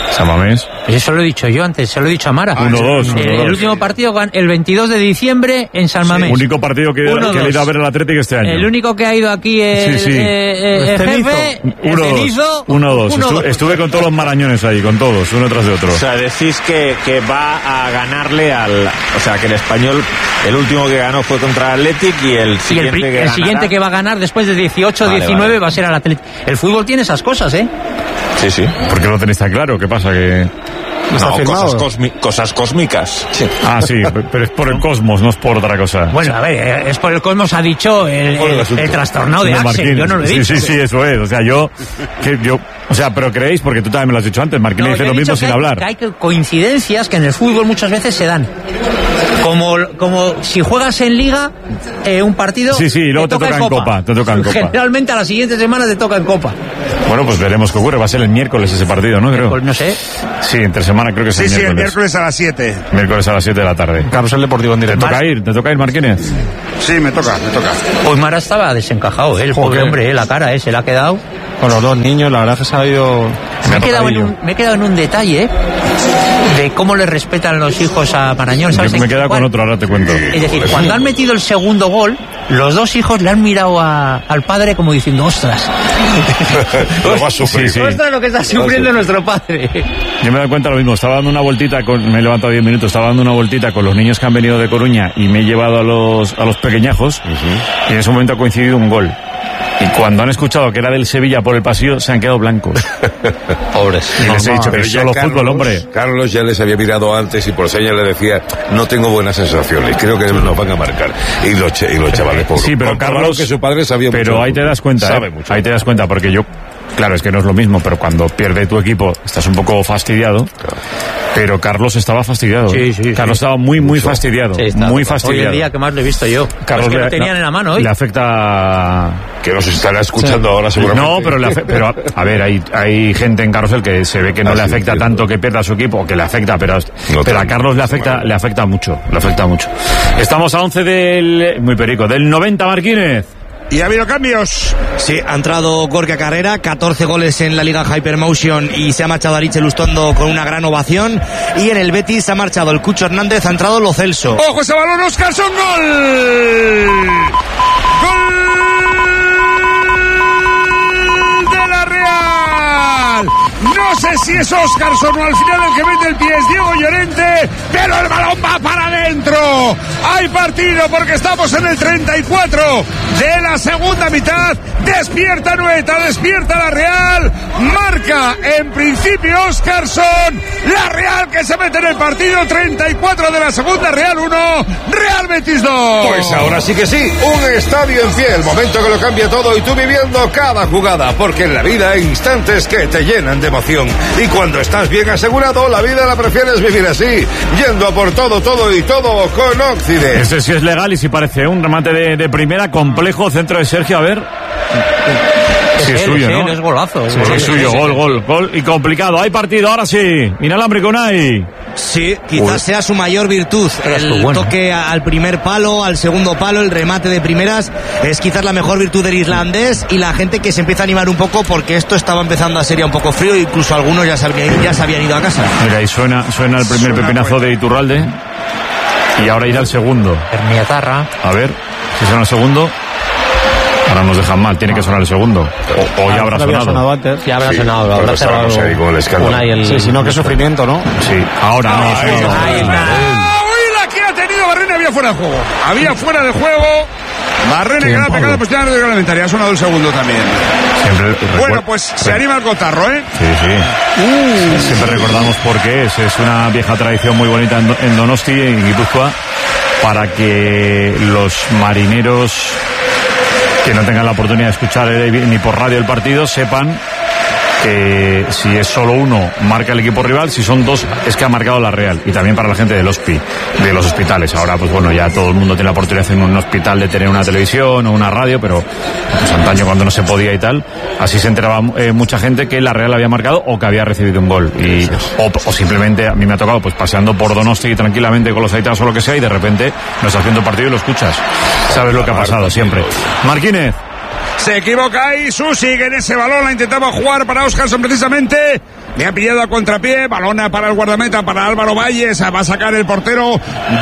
B: San Mamés.
K: Eso lo he dicho yo antes, se lo he dicho a Mara.
B: uno dos.
K: Eh, el último partido el veintidós de diciembre en San Mamés.
B: Sí, único partido que, que he ido a ver el Atlético este año.
K: El único que ha ido aquí el,
B: sí, sí.
K: Eh, el jefe,
B: uno dos. uno dos. Estuve, estuve con todos los marañones ahí, con todos, uno tras de otro.
E: O sea, decís que, que va a ganarle al... O sea, que el Español, el último que ganó fue contra el Athletic y el siguiente
K: y el,
E: que
K: el siguiente que va a ganar después de dieciocho diecinueve vale, vale. va a ser al Athletic. El fútbol tiene esas cosas, ¿eh?
E: Sí, sí.
B: ¿Por qué no tenéis tan claro? ¿Qué pasa? Que...
E: No, cosas, cosmi cosas cósmicas.
B: Sí. Ah, sí, pero es por el cosmos, no es por otra cosa.
K: Bueno, a ver, es por el cosmos, ha dicho el, el, el, el trastornado de Axel, Marquín. Yo no lo he
B: sí,
K: dicho.
B: Sí, sí, sí, eso es. O sea, yo, que yo, o sea, pero creéis, porque tú también me lo has dicho antes, Marquín no, dice lo mismo sin
K: hay,
B: hablar.
K: Que hay coincidencias que en el fútbol muchas veces se dan. Como, como si juegas en Liga eh, un partido.
B: Sí, sí, y luego te, te toca en Copa. Copa. Te toca en Copa.
K: Generalmente a la siguiente semana te toca en Copa.
B: Bueno, pues veremos qué ocurre. Va a ser el miércoles ese partido, ¿no? Creo.
K: Pues no sé.
B: Sí, entre semana creo que es
G: sí,
B: el
G: sí,
B: miércoles.
G: Sí, el miércoles a las siete.
B: Miércoles a las siete de la tarde.
H: Carrusel Deportivo en directo.
B: ¿Te toca ir? ¿Te toca ir, Marquínez?
G: Sí, me toca, me toca.
K: Hoy Mara estaba desencajado, ¿eh? El pobre hombre, ¿eh? La cara, ¿eh? Se le ha quedado.
H: Con los dos niños, la verdad que se ha ido...
K: Me he, quedado en un, me he quedado en un detalle, ¿eh? De cómo le respetan los hijos a Marañón. ¿Sabes?
B: Yo me he quedado con otro, ahora te cuento.
K: Es decir, cuando han metido el segundo gol, los dos hijos le han mirado a, al padre como diciendo, ostras.
J: Lo va a sufrir.
K: Sí, sí. Ostras, lo que está sufriendo nuestro padre.
B: Yo me doy cuenta lo mismo. Estaba dando una vueltita, con, me he levantado diez minutos, estaba dando una vueltita con los niños que han venido de Coruña y me he llevado a los, a los pequeñajos. Uh-huh. Y en ese momento ha coincidido un gol. Y cuando han escuchado que era del Sevilla por el pasillo, se han quedado blancos.
E: Pobres.
B: Y les he dicho, pero solo Carlos, fútbol, hombre.
J: Carlos ya les había mirado antes y por señas le decía, no tengo buenas sensaciones, creo que nos van a marcar. Y los, y los chavales pobres.
B: Sí, pero Carlos,
J: que su padre sabía
B: pero
J: mucho
B: ahí te das cuenta,
J: sabe
B: ¿eh?
J: mucho.
B: Ahí te das cuenta, porque yo, claro, es que no es lo mismo, pero cuando pierde tu equipo, estás un poco fastidiado. Claro. Pero Carlos estaba fastidiado.
K: Sí, sí,
B: Carlos
K: sí.
B: estaba muy, muy Mucho. fastidiado. Sí, está, muy fastidiado.
K: Hoy el día que más lo he visto yo.
B: Carlos
K: es que
B: le,
K: lo tenían
B: no,
K: en la mano hoy.
B: Le afecta...
J: Que nos estará escuchando sí. ahora seguramente.
B: No, pero, le afe... pero a ver, hay, hay gente en Carrusel que se ve que no ah, le sí, afecta entiendo. tanto que pierda su equipo, o que le afecta, pero, no pero a Carlos le afecta, le afecta mucho. Le afecta mucho. Estamos a once del... Muy perico. Del noventa, Marquínez.
G: Y ha habido cambios.
C: Sí, ha entrado Gorka Carrera, catorce goles en la Liga Hypermotion y se ha marchado Aritz Lustondo con una gran ovación. Y en el Betis ha marchado el Cucho Hernández, ha entrado Lo Celso.
G: ¡Ojo ese balón, Oscarson! ¡Gol! ¡Gol de la Real! No sé si es Oscarson o al final el que mete el pie es Diego Llorente, pero el balón va para adentro. Hay partido porque estamos en el treinta y cuatro de la segunda mitad. Despierta Nueta, despierta la Real. Marca en principio Oscarson. La Real que se mete en el partido. Treinta y cuatro de la segunda, Real uno, Real Betis dos.
J: Pues ahora sí que sí, un estadio en pie, el momento que lo cambia todo y tú viviendo cada jugada, porque en la vida hay instantes que te llenan de emoción. Y cuando estás bien asegurado, la vida la prefieres vivir así, yendo a por todo, todo y todo con Occident.
B: Este sí es legal y sí parece un remate de, de primera, complejo, centro de Sergio, a ver. Sí, es suyo, ¿no?
K: Es golazo. Es,
B: sí, es suyo, gol, gol, gol. Y complicado. Hay partido, ahora sí. Inalámbrico, Unai.
C: Sí, quizás Uy. sea su mayor virtud. El bueno. toque al primer palo, al segundo palo, el remate de primeras. Es quizás la mejor virtud del islandés y la gente que se empieza a animar un poco porque esto estaba empezando a ser ya un poco frío. Incluso algunos ya se habían, ya se habían ido a casa.
B: Mira, ahí suena, suena el primer suena pepinazo bueno. de Iturralde. Y ahora irá el segundo.
K: Hermiatarra.
B: A ver, si suena el segundo. Ahora nos dejan mal, tiene que sonar el segundo. O, o ya habrá sonado.
H: sonado antes.
D: Ya habrá
J: sí,
D: sonado, habrá cerrado.
J: Ahí con el escándalo.
H: El... Sí, si no, qué sufrimiento, ¿no?
B: Sí, ahora no.
G: Ahí está. Ahí está. Uy, la que ha tenido Barrena había fuera del juego. Había fuera del juego. Barrena que ha pegado de posición reglamentaria. Ha sonado el segundo también.
B: Siempre
G: bueno, pues se anima el cotarro, ¿eh?
B: Sí, sí. Uh. Siempre recordamos por qué es. Es una vieja tradición muy bonita en Donosti, en Guipúzcoa, para que los marineros que no tengan la oportunidad de escuchar ni por radio el partido sepan que si es solo uno marca el equipo rival, si son dos es que ha marcado la Real. Y también para la gente del hospi, de los hospitales. Ahora pues bueno, ya todo el mundo tiene la oportunidad en un hospital de tener una televisión o una radio, pero pues antaño cuando no se podía y tal, así se enteraba eh, mucha gente que la Real había marcado o que había recibido un gol. Y, o, o simplemente a mí me ha tocado pues paseando por Donosti tranquilamente con los aitanos o lo que sea, y de repente no estás haciendo partido y lo escuchas. Sabes lo que ha pasado siempre. Marquínez.
G: Se equivoca ahí Susi, que en ese balón la intentaba jugar para Óscarson precisamente. Le ha pillado a contrapié, balona para el guardameta, para Álvaro Valles, va a sacar el portero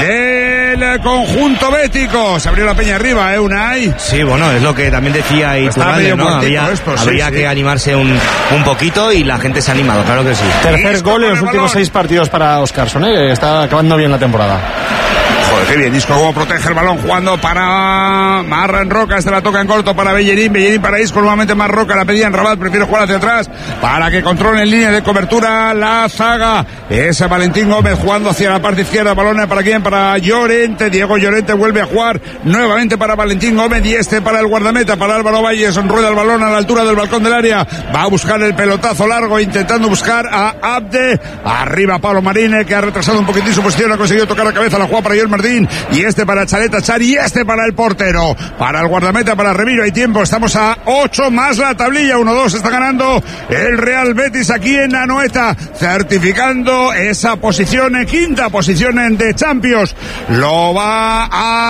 G: del conjunto bético. Se abrió la peña arriba, ¿eh, Unai?
C: Sí, bueno, es lo que también decía Iturralde, ¿no? Había, esto, sí, habría sí. que animarse un, un poquito y la gente se ha animado, claro que sí.
H: Tercer gol en los últimos seis partidos para Óscarson, ¿eh? Está acabando bien la temporada.
G: Joder, qué bien, Isco, cómo protege el balón, jugando para Marran Roca, este la toca en corto para Bellerín, Bellerín para Isco, nuevamente más Roca, la pedía en Rabat, prefiere jugar hacia atrás, para que controle en línea de cobertura la zaga, ese Valentín Gómez jugando hacia la parte izquierda, balón para quién, para Llorente, Diego Llorente vuelve a jugar, nuevamente para Valentín Gómez, y este para el guardameta, para Álvaro Valles, rueda el balón a la altura del balcón del área, va a buscar el pelotazo largo, intentando buscar a Abde, arriba Pablo Marine, que ha retrasado un poquitín su posición, ha conseguido tocar la cabeza, la juega para Joel Martín, y este para Chaleta Chari, y este para el portero, para el guardameta, para Remiro. Hay tiempo, estamos a ocho más la tablilla, uno dos, está ganando el Real Betis aquí en Anoeta, certificando esa posición, en quinta posición en de Champions. Lo va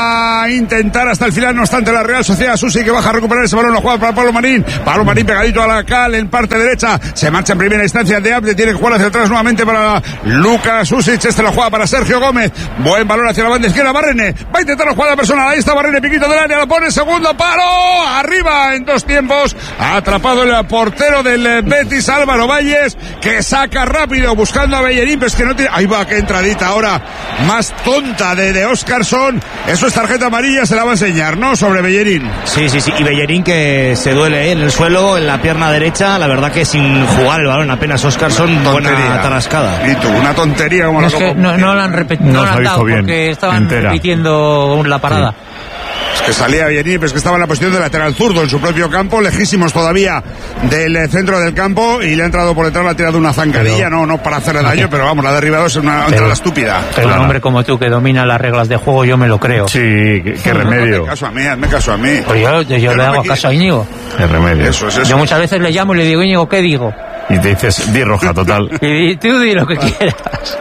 G: a intentar hasta el final, no obstante la Real Sociedad. Susi, que baja a recuperar ese balón, lo juega para Pablo Marín, Pablo Marín pegadito a la cal en parte derecha, se marcha en primera instancia de Abde, tiene que jugar hacia atrás nuevamente para Lucas Susic, este lo juega para Sergio Gómez, buen balón hacia la banda izquierda, Barrene, va a intentar la jugada personal, ahí está Barrene, piquito del área, lo pone, segundo paro, arriba en dos tiempos, atrapado el portero del Betis, Álvaro Valles, que saca rápido, buscando a Bellerín, pero es que no tiene, ahí va, qué entradita ahora, más tonta de, de Óscarson, eso es tarjeta amarilla, se la va a enseñar, ¿no?, sobre Bellerín.
C: Sí, sí, sí, y Bellerín que se duele, ¿eh?, en el suelo, en la pierna derecha, la verdad que sin jugar el balón apenas, Óscarson, buena tarascada.
G: Y tú, una tontería como
K: no,
G: la
K: es que no, no la han repetido, no, no la han dado, bien, porque estaban entera. repitiendo la parada. Sí.
G: Es que salía Bellerín, pero es que estaba en la posición de lateral zurdo en su propio campo, lejísimos todavía del centro del campo, y le ha entrado por detrás, le ha tirado una zancadilla, no, no para hacerle daño, pero vamos, la ha derribado, es una pero, entrada estúpida.
K: Pero claro. Un hombre como tú que domina las reglas de juego, yo me lo creo.
B: Sí, qué, qué remedio.
G: Hazme caso a mí, hazme caso a mí.
K: Pues yo, yo, yo le hago no caso a Íñigo.
B: Qué remedio.
G: Eso es eso.
K: Yo muchas veces le llamo y le digo, Íñigo, ¿qué digo?
B: Y te dices, di roja, total.
K: Y tú di lo que quieras.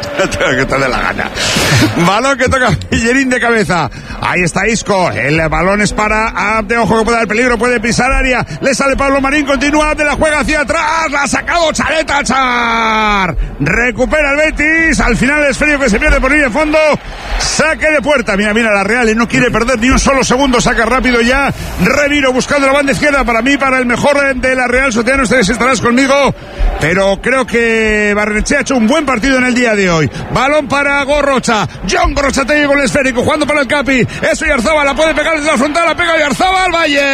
G: Que te dé la gana. Balón que toca Bellerín de cabeza. Ahí está Isco. El balón es para Abde. Ojo que puede dar peligro. Puede pisar área. Le sale Pablo Marín. Continúa Abde. La juega hacia atrás. La ha sacado Chaleta Char. Recupera el Betis. Al final es frío que se pierde por línea de fondo. Saque de puerta. Mira, mira la Real. Y no quiere perder ni un solo segundo. Saca rápido ya. Remiro buscando la banda izquierda. Para mí, para el mejor de la Real Sociedad. Ustedes estarás conmigo. Pero creo que Barrenechea ha hecho un buen partido en el día de hoy. Balón para Gorrocha. John Gorrochategui con el esférico, jugando para el Capi. Eso Yarzábal, la puede pegar desde la frontal, la pega Yarzábal,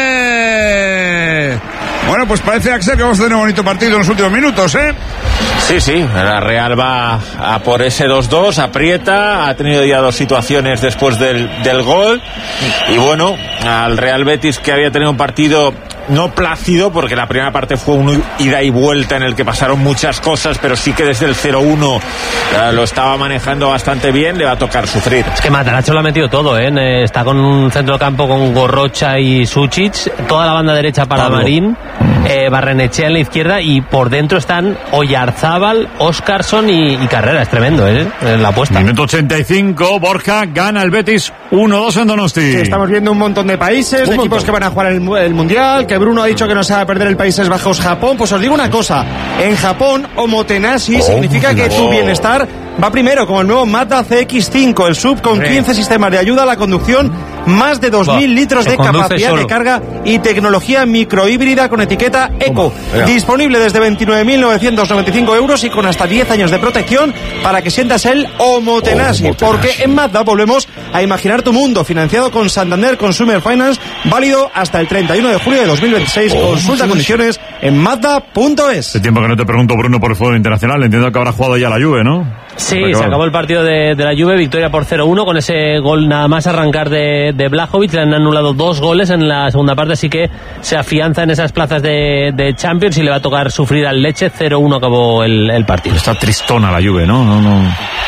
G: Valle. Bueno, pues parece, Axel, que vamos a tener un bonito partido en los últimos minutos, ¿eh?
E: Sí, sí, la Real va a por ese dos dos, aprieta, ha tenido ya dos situaciones después del, del gol. Y bueno, al Real Betis, que había tenido un partido no plácido, porque la primera parte fue un ida y vuelta en el que pasaron muchas cosas, pero sí que desde el cero uno eh, lo estaba manejando bastante bien, le va a tocar sufrir.
D: Es que Matarazzo lo ha metido todo, ¿eh? Está con un centro de campo con Gorrocha y Sucic, toda la banda derecha para Pablo Marín, eh, Barrenechea en la izquierda, y por dentro están Oyarzábal, Óscarson y, y Carrera. Es tremendo, ¿eh? La apuesta.
B: Minuto ochenta y cinco, Borja, gana el Betis uno dos en Donosti.
H: Sí, estamos viendo un montón de países, un de equipos montón. que van a jugar el, el Mundial, que Bruno ha dicho que no se va a perder el Países Bajos Japón. Pues os digo una cosa, en Japón Omotenashi oh, significa que tu bienestar va primero, como el nuevo Mazda C X cinco, el sub con quince sistemas de ayuda a la conducción, más de dos mil litros de capacidad solo. de carga y tecnología microhíbrida con etiqueta Eco. Disponible desde veintinueve mil novecientos noventa y cinco euros y con hasta diez años de protección para que sientas el Omotenashi. Oh, porque en Mazda volvemos a imaginar tu mundo, financiado con Santander Consumer Finance, válido hasta el treinta y uno de julio de dos mil veintiséis. Oh, Consulta sí. condiciones en mazda punto es.
B: Hace tiempo que no te pregunto, Bruno, por el fútbol internacional. Entiendo que habrá jugado ya la Juve, ¿no?
D: Sí, se acabó el partido de, de la Juve, victoria por cero uno, con ese gol nada más arrancar de, de Blajovic. Le han anulado dos goles en la segunda parte, así que se afianza en esas plazas de, de Champions y le va a tocar sufrir al Lecce. Cero uno acabó el, el partido.
B: Está tristona la Juve, ¿no? No, no.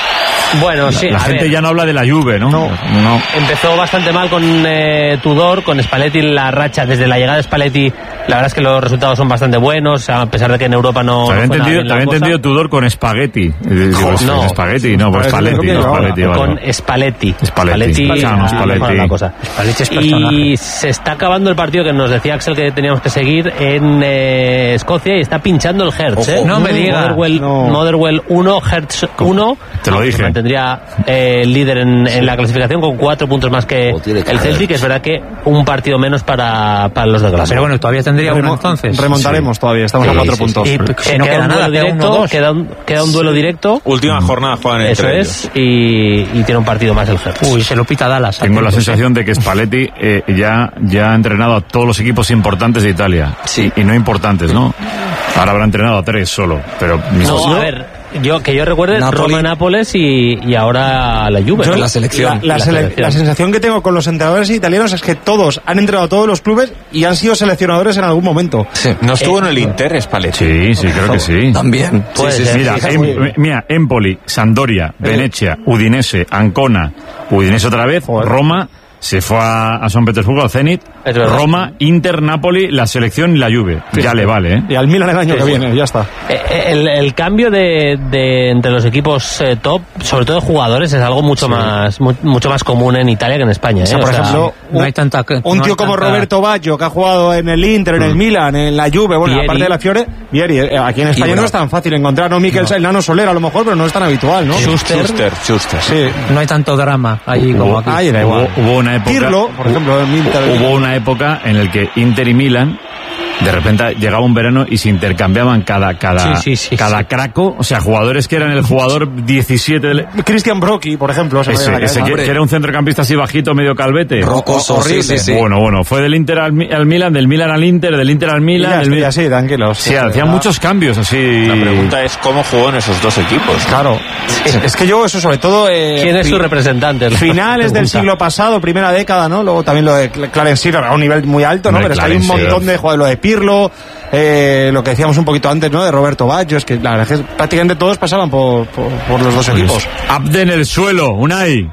D: Bueno, sí.
B: La, la gente
D: ver.
B: ya no habla de la Juve, ¿no? No. no.
D: Empezó bastante mal con eh, Tudor, con Spalletti la racha. Desde la llegada de Spalletti, la verdad es que los resultados son bastante buenos, a pesar de que en Europa no.
B: Te había
D: no
B: entendido, te había entendido Tudor con Spaghetti. Digo,
D: no,
B: Spaghetti, no, pues Spalletti, no, Spalletti.
D: Con Spalletti.
B: Spalletti.
D: Spalletti,
B: no, Spalletti.
D: La cosa.
K: Spalletti es
D: y se está acabando el partido que nos decía Axel que teníamos que seguir en eh, Escocia y está pinchando el Hertz. ¿eh?
K: No me digas.
D: Motherwell,
K: no.
D: Motherwell uno, Hertz uno.
B: Te lo dije.
D: Se mantendría eh, el líder en, en la clasificación con cuatro puntos más que el Celtic. Es verdad que un partido menos para, para los de Glasgow.
K: Pero bueno, todavía tendría uno entonces.
H: Remontaremos sí. todavía, estamos sí, a cuatro sí, puntos.
D: Sí. Y, si no queda, queda nada, directo, queda un, queda un duelo directo.
E: Última jornada juegan entre
D: Eso
E: ellos.
D: es, y, y tiene un partido más el Hertz.
K: Uy, se lo pita Dallas.
B: Tengo la sensación de que Spalletti eh, ya, ya ha entrenado a todos los equipos importantes de Italia.
F: Sí.
B: Y no importantes, ¿no? Ahora habrá entrenado a tres solo. Pero
D: no, a ver. Yo, que yo recuerde, Napoli. Roma, Nápoles y, y ahora la Juve.
F: Yo,
D: ¿no?
F: la selección.
H: La, la,
D: la,
H: sele
D: selección.
H: la sensación que tengo con los entrenadores italianos es que todos han entrenado a todos los clubes y han sido seleccionadores en algún momento.
F: Sí.
E: ¿No estuvo
D: eh,
E: en el Inter, Spalletti?
B: Sí, sí, creo que sí.
F: También.
D: Sí, sí, sí,
B: mira,
D: sí, sí,
B: em,
D: sí.
B: mira, Empoli, Sampdoria, Venezia, Udinese, Ancona, Udinese otra vez, Joder. Roma, se fue a, a San Petersburgo, al Zenit, Roma, Inter, Napoli, la selección y la Juve. Sí, ya sí. le vale, ¿eh?
H: Y al Milan el año
D: sí,
H: que
D: sí.
H: viene, ya está.
D: El, el cambio de, de entre los equipos eh, top, sobre todo de jugadores, es algo mucho sí. más mu mucho más común en Italia que en España. ¿eh?
H: O sea, por
D: o sea,
H: ejemplo,
K: no
H: un,
K: hay tanta,
H: un
K: no
H: tío
K: hay
H: como
K: tanta...
H: Roberto Baggio, que ha jugado en el Inter, en el mm. Milan, en la Juve, bueno,
D: Vieri.
H: aparte de la Fiore, Vieri, aquí en España bueno. no es tan fácil encontrar, ¿no? Mikel no. Nano Soler a lo mejor, pero no es tan habitual, ¿no?
D: Schuster.
E: Schuster, Schuster.
H: Sí.
K: No hay tanto drama allí como aquí.
H: Ahí da igual.
B: Hubo, hubo una época...
H: Pirlo, por ejemplo, en Inter.
B: Hubo una época en la que Inter y Milan de repente llegaba un verano y se intercambiaban cada cada
D: sí, sí, sí,
B: cada
D: sí.
B: craco, o sea, jugadores que eran el jugador diecisiete del...
H: Christian Brocchi, por ejemplo, se
B: ese, ese que, que era un centrocampista así bajito, medio calvete.
F: Rocoso, horrible. Sí, sí, sí.
B: Bueno, bueno, fue del Inter al, al Milan, del Milan al Inter, del Inter al Milan,
H: ya,
B: del Milan.
H: Sí, tranquilos.
B: Sí, hacían ah. muchos cambios así.
E: La pregunta es cómo jugó en esos dos equipos.
H: Claro. Sí. Es que yo eso sobre todo eh,
D: ¿quién es su representante?
H: Finales del siglo pasado, primera década, ¿no? Luego también lo de Clarence Seedorf a un nivel muy alto, ¿no?
B: No,
H: pero es que hay un montón de jugadores, lo de Pirlo, eh, lo que decíamos un poquito antes, ¿no? De Roberto Baggio, es que la verdad es que prácticamente todos pasaban por, por, por los dos pues, equipos.
B: Abde en el suelo, Unai.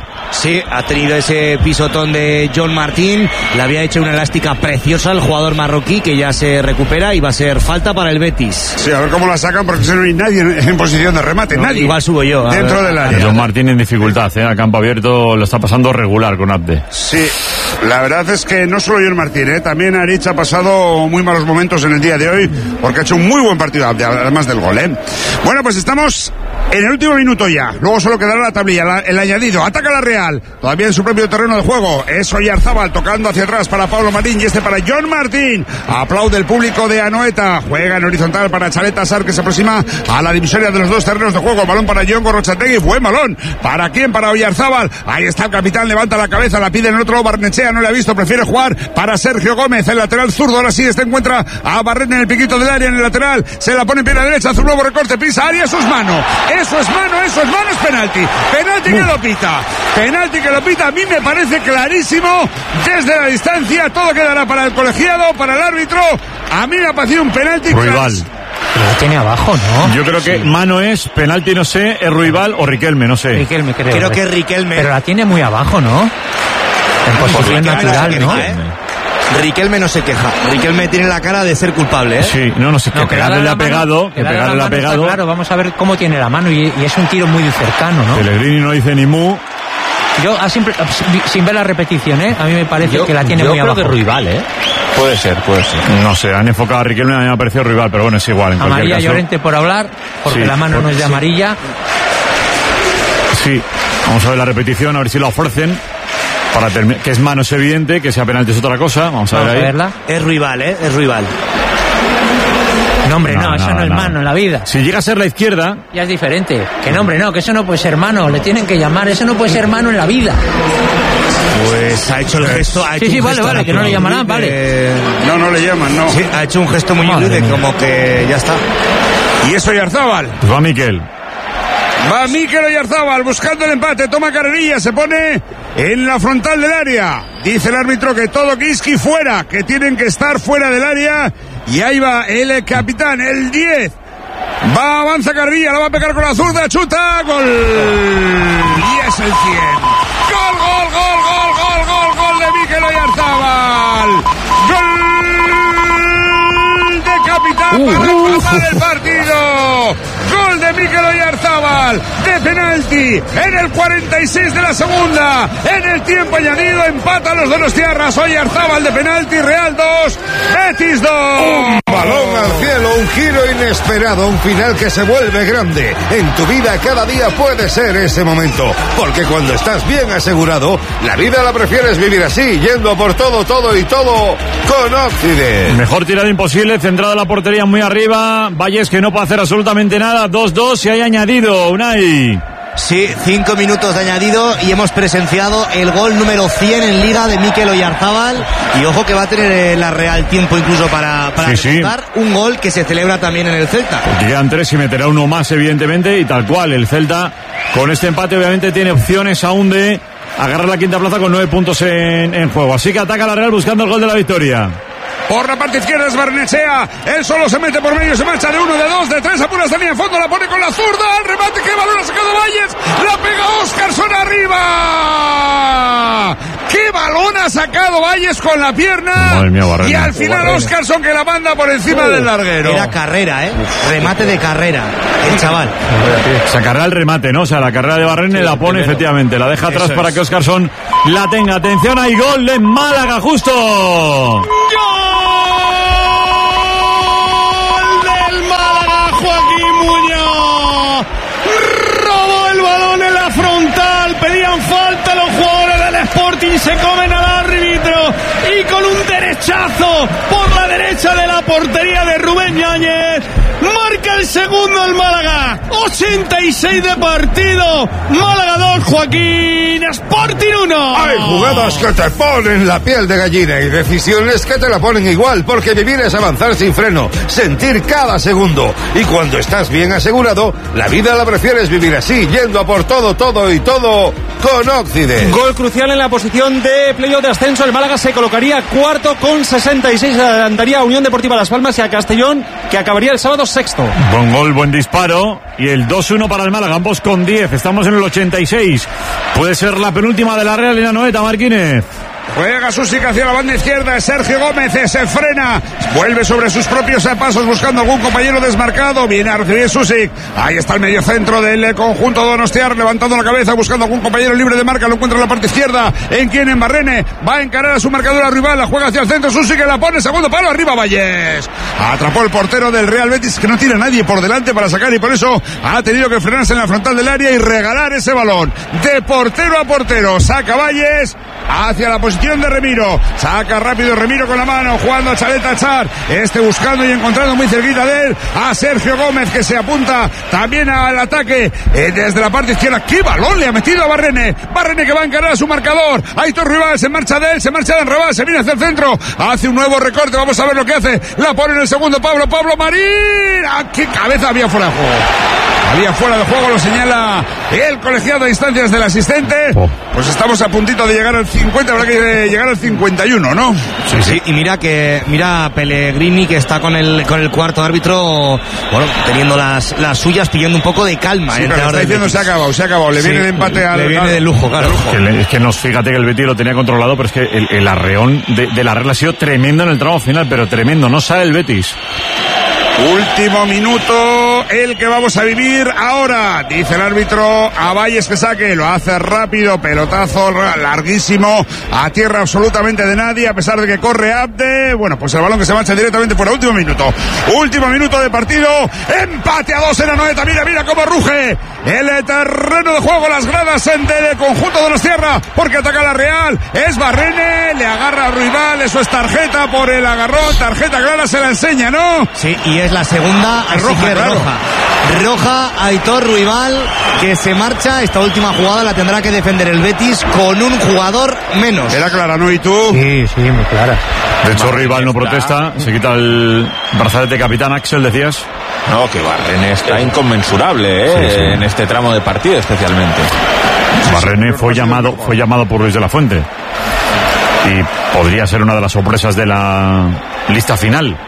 C: Sí, ha tenido ese pisotón de John Martín, le había hecho una elástica preciosa al jugador marroquí que ya se recupera y va a ser falta para el Betis.
G: Sí, a ver cómo la sacan porque no hay nadie en, en posición de remate, no, nadie.
C: Igual subo yo.
G: Dentro del área.
B: John Martín en dificultad, ¿eh? A campo abierto lo está pasando regular con Abde.
G: Sí, la verdad es que no solo John Martín, ¿eh? También Arich ha pasado muy malos momentos en el día de hoy porque ha hecho un muy buen partido, además del gol, ¿eh? Bueno, pues estamos en el último minuto ya, luego solo quedará la tablilla, la, el añadido, ataca la Real, todavía en su propio terreno de juego, es Oyarzábal tocando hacia atrás para Pablo Marín y este para John Martín, aplaude el público de Anoeta, juega en horizontal para Chaleta Sar que se aproxima a la divisoria de los dos terrenos de juego, balón para John Gorrochategui, buen balón, ¿para quién? Para Oyarzábal, ahí está el capitán, levanta la cabeza, la pide en el otro, Barnechea no le ha visto, prefiere jugar para Sergio Gómez, el lateral zurdo, ahora sí, este encuentra a Barret en el piquito del área, en el lateral, se la pone en pierna derecha, hace un nuevo recorte, pisa área, eso es mano, eso es mano, eso es mano, es penalti, penalti que lo pita, penalti que lo pita, a mí me parece clarísimo, desde la distancia, todo quedará para el colegiado, para el árbitro, a mí me ha parecido un penalti.
B: Ruibal.
K: Pero lo tiene abajo, ¿no?
B: Yo creo que sí. Mano es, penalti no sé, es Ruibal o Riquelme, no sé.
K: Riquelme, creo.
C: Creo que es Riquelme.
K: Pero la tiene muy abajo, ¿no? En posición natural, ¿no?
C: ¿eh? Riquelme no se queja. Riquelme tiene la cara de ser culpable, ¿eh?
B: Sí, no, no sé, que no, pegarle le ha pegado, que pegarle le ha pegado.
K: Claro, vamos a ver cómo tiene la mano y, y es un tiro muy cercano, ¿no?
B: Pellegrini no dice ni mu.
K: Yo, a simple, sin ver la repetición, ¿eh? A mí me parece
D: yo,
K: que la tiene
D: yo
K: muy
D: creo
K: abajo.
D: Que Ruibal, ¿eh?
E: Puede ser, puede ser.
B: No sé, han enfocado a Riquelme, a mí me ha parecido Ruibal, pero bueno, es igual. En
K: amarilla
B: caso.
K: Llorente por hablar, porque sí, la mano por, no es de sí. amarilla.
B: Sí, vamos a ver la repetición, a ver si la ofrecen. Para terminar, que es mano es evidente, que sea penalti es otra cosa. Vamos a
K: vamos
B: ver ahí.
K: A verla.
C: Es Ruibal, ¿eh? Es Ruibal.
K: No, hombre, no,
B: no, no
K: eso no,
B: no
K: es mano en la vida.
B: Si llega a ser la izquierda...
K: Ya es diferente. Que no, hombre, no, que eso no puede ser mano. Le tienen que llamar, eso no puede ser mano en la vida.
C: Pues ha hecho el gesto... Ha hecho
K: sí, sí,
C: un
K: vale,
C: gesto
K: vale, que no le llamarán,
C: de...
K: vale.
G: No, no le llaman, no.
C: Sí, ha hecho un gesto muy humilde, como que ya está.
G: Y eso Oyarzábal.
B: Pues va Miquel.
G: Va Mikel Oyarzábal buscando el empate, toma carrerilla, se pone en la frontal del área. Dice el árbitro que todo Kiski fuera, que tienen que estar fuera del área. Y ahí va el capitán, el diez. Va, avanza Carvilla, la va a pegar con la zurda, chuta, gol. Y es el cien. Gol, gol, gol, gol, gol, gol, gol de Mikel Oyarzabal. Gol de capitán uh, para uh, empatar el partido. Gol de Mikel Oyarzabal de penalti en el cuarenta y seis de la segunda. En el tiempo añadido empatan los donostiarras. Oyarzabal de penalti, Real dos, Betis dos.
J: Un balón al cielo, un giro inesperado, un final que se vuelve grande. En tu vida cada día puede ser ese momento, porque cuando estás bien asegurado, la vida la prefieres vivir así, yendo por todo, todo y todo con Occident.
B: Mejor tirada imposible, centrada la portería muy arriba. Valles que no puede hacer absolutamente nada. dos dos y hay añadido, Unai.
C: Sí, cinco minutos de añadido y hemos presenciado el gol número cien en Liga de Mikel Oyarzabal. Y ojo que va a tener la Real tiempo incluso para, para
B: sí,
C: ejecutar sí. un gol que se celebra también en el Celta.
B: Porque quedan tres y meterá uno más, evidentemente, y tal cual. El Celta, con este empate, obviamente tiene opciones aún de agarrar la quinta plaza con nueve puntos en, en juego. Así que ataca la Real buscando el gol de la victoria.
G: Por la parte izquierda es Barnechea. Él solo se mete por medio, se marcha de uno, de dos, de tres, apura esta línea de fondo, la pone con la zurda, al remate, qué balón ha sacado Valles, la pega Óscarson arriba. Qué balón ha sacado Valles con la pierna.
B: Madre mía, Barrena.
G: Y al final Óscarson que la manda por encima uh, del larguero.
C: Era carrera, ¿eh? Remate de carrera, el chaval.
B: Se carrera el remate, ¿no? O sea, la carrera de Barrena sí, la pone primero. Efectivamente, la deja atrás Eso para es. que Óscarson la tenga. Atención, hay gol de Málaga justo. ¡Gol!
H: Pedían falta los jugadores del Sporting, se comen al árbitro y con un derechazo por la derecha de la portería de Rubén Yáñez marca el segundo el Málaga. ochenta y seis de partido, Málaga dos, Joaquín, Sporting uno.
J: Hay jugadas que te ponen la piel de gallina y decisiones que te la ponen igual, porque vivir es avanzar sin freno, sentir cada segundo, y cuando estás bien asegurado, la vida la prefieres vivir así, yendo a por todo, todo y todo con Occident.
H: Gol crucial en la posición de playoff de ascenso. El Málaga se colocaría cuarto con sesenta y seis. Adelantaría a Unión Deportiva Las Palmas y a Castellón, que acabaría el sábado sexto.
B: Buen gol, buen disparo. Y el dos uno para el Málaga, ambos con diez. Estamos en el ochenta y seis. Puede ser la penúltima de la Real en la Noeta, Marquínez.
G: Juega Susic hacia la banda izquierda, Sergio Gómez se frena, vuelve sobre sus propios pasos buscando algún compañero desmarcado, viene a recibir Susic, ahí está el medio centro del conjunto donostiar, levantando la cabeza, buscando algún compañero libre de marca, lo encuentra en la parte izquierda, en quien en Barrene, va a encarar a su marcadora rival, la juega hacia el centro, Susic que la pone, segundo palo, arriba Valles, atrapó el portero del Real Betis que no tiene a nadie por delante para sacar y por eso ha tenido que frenarse en la frontal del área y regalar ese balón, de portero a portero, saca Valles, hacia la posición de Remiro, saca rápido Remiro con la mano, jugando a Chaleta Char, este buscando y encontrando muy cerquita de él a Sergio Gómez que se apunta también al ataque eh, desde la parte izquierda. ¡Qué balón le ha metido a Barrene! Barrene que va a encarar a su marcador, Aitor Rival se marcha de él, se marcha de Enrabal, se viene hacia el centro, hace un nuevo recorte, vamos a ver lo que hace, la pone en el segundo Pablo, Pablo Marín, ¡ah, qué cabeza había fuera de juego! Había fuera de juego, lo señala el colegiado a instancias del asistente. Pues estamos a puntito de llegar al cincuenta, habrá que llegar al cincuenta y uno, ¿no?
C: Sí, sí. Y mira que mira Pellegrini que está con el con el cuarto árbitro, bueno, teniendo las las suyas, pidiendo un poco de calma.
G: Sí,
C: ¿eh?
G: pero está diciendo se ha acabado, se ha acabado. Le sí, viene el empate al.
C: Le viene de lujo, claro.
B: Es que, le, es que nos, fíjate que el Betis lo tenía controlado, pero es que el, el arreón de, de la regla ha sido tremendo en el tramo final, pero tremendo. No sale el Betis.
G: Último minuto, el que vamos a vivir ahora. Dice el árbitro a Valles que saque, lo hace rápido, pelotazo larguísimo, a tierra absolutamente de nadie, a pesar de que corre Abde. Bueno, pues el balón que se marcha directamente fuera. Último minuto, último minuto de partido, empate a dos en la Noeta. Mira, mira cómo ruge el terreno de juego, las gradas del conjunto de Donostierra, porque ataca la Real. Es Barrene, le agarra a Ruibal, eso es tarjeta por el agarrón, tarjeta clara, se la enseña, ¿no?
C: Sí, y es la segunda, así roja, que claro. roja. Roja a Aitor Ruibal, que se marcha. Esta última jugada la tendrá que defender el Betis con un jugador menos.
G: Era clara, ¿no? ¿Y tú?
K: Sí, sí, muy clara.
B: De hecho, Ruibal no protesta, se quita el brazalete capitán. Axel, decías.
E: No, que Barrene está inconmensurable, ¿eh? Sí, sí. En este tramo de partido especialmente.
B: Barrene fue llamado, fue llamado por Luis de la Fuente y podría ser una de las sorpresas de la lista final.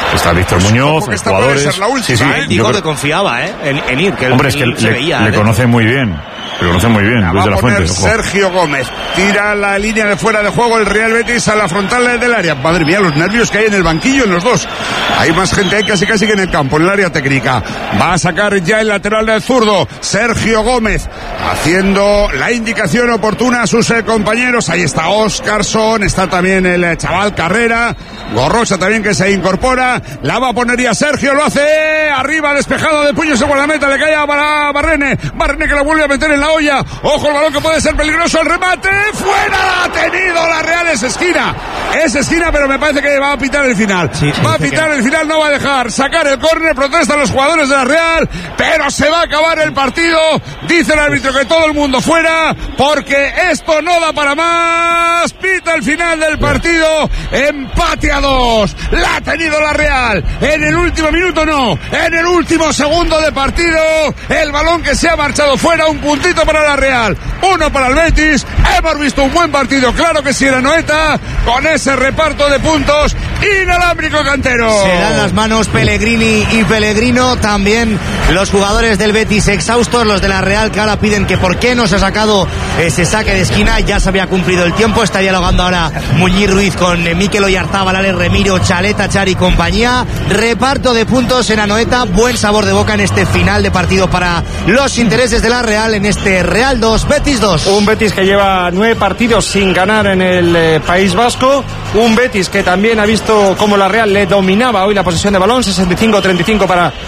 B: Está Víctor Muñoz,
G: Porque
B: hay
G: esta puede
B: jugadores.
G: ser la última,
B: sí, sí,
G: ¿eh?
B: yo
C: Digo
B: creo-
C: que confiaba, ¿eh? En, en ir, que él-
B: Hombre, es que
C: él se
B: le,
C: veía,
B: le
C: ¿eh?
B: conoce muy bien. Le conoce muy bien,
G: La
B: Luis
G: va
B: de
G: a
B: la
G: poner
B: Fuente. Ojo.
G: Sergio Gómez. Tira la línea de fuera de juego el Real Betis a la frontal del área. Madre mía, los nervios que hay en el banquillo en los dos. Hay más gente ahí casi casi que en el campo, en el área técnica. Va a sacar ya el lateral del zurdo, Sergio Gómez, haciendo la indicación oportuna a sus eh, compañeros. Ahí está Óscarson, está también el eh, chaval Carrera, Gorrocha también que se incorpora. La va a poner ya Sergio, lo hace arriba, despejado de puños en guardameta, le cae a Bar- Barrene. Barrene que la vuelve a meter en la olla. Ojo el balón que puede ser peligroso, el remate, fuera, ha tenido la Real, es esquina. Es esquina, pero me parece que va a pitar el final.
C: Sí,
G: va a
C: dice
G: pitar
C: que-
G: el final, no va a dejar sacar el córner, protestan los jugadores de la Real, pero se va a acabar el partido. Dice el árbitro que todo el mundo fuera, porque esto no da para más. Pita el final del partido, empate a dos. La ha tenido la Real. En el último minuto no, en el último segundo de partido, el balón que se ha marchado fuera, un puntito para la Real, uno para el Betis. Hemos visto un buen partido, claro que sí, la Noeta, con ese reparto de puntos inalámbrico Cantero.
C: Se dan las manos Pellegrini y Pellegrino, también los jugadores del Betis exhaustos, los de la Real que ahora piden que por qué no se ha sacado ese saque de esquina, ya se había cumplido el tiempo, está dialogando ahora Muñiz Ruiz con eh, Mikel Oyarzábal, Ale Remiro, Chaleta, Char y compañía. Reparto de puntos en Anoeta, buen sabor de boca en este final de partido para los intereses de la Real, en este Real dos, Betis dos.
H: Un Betis que lleva nueve partidos sin ganar en el eh, País Vasco. Un Betis que también ha visto cómo la Real le dominaba hoy la posesión de balón, sesenta y cinco treinta y cinco para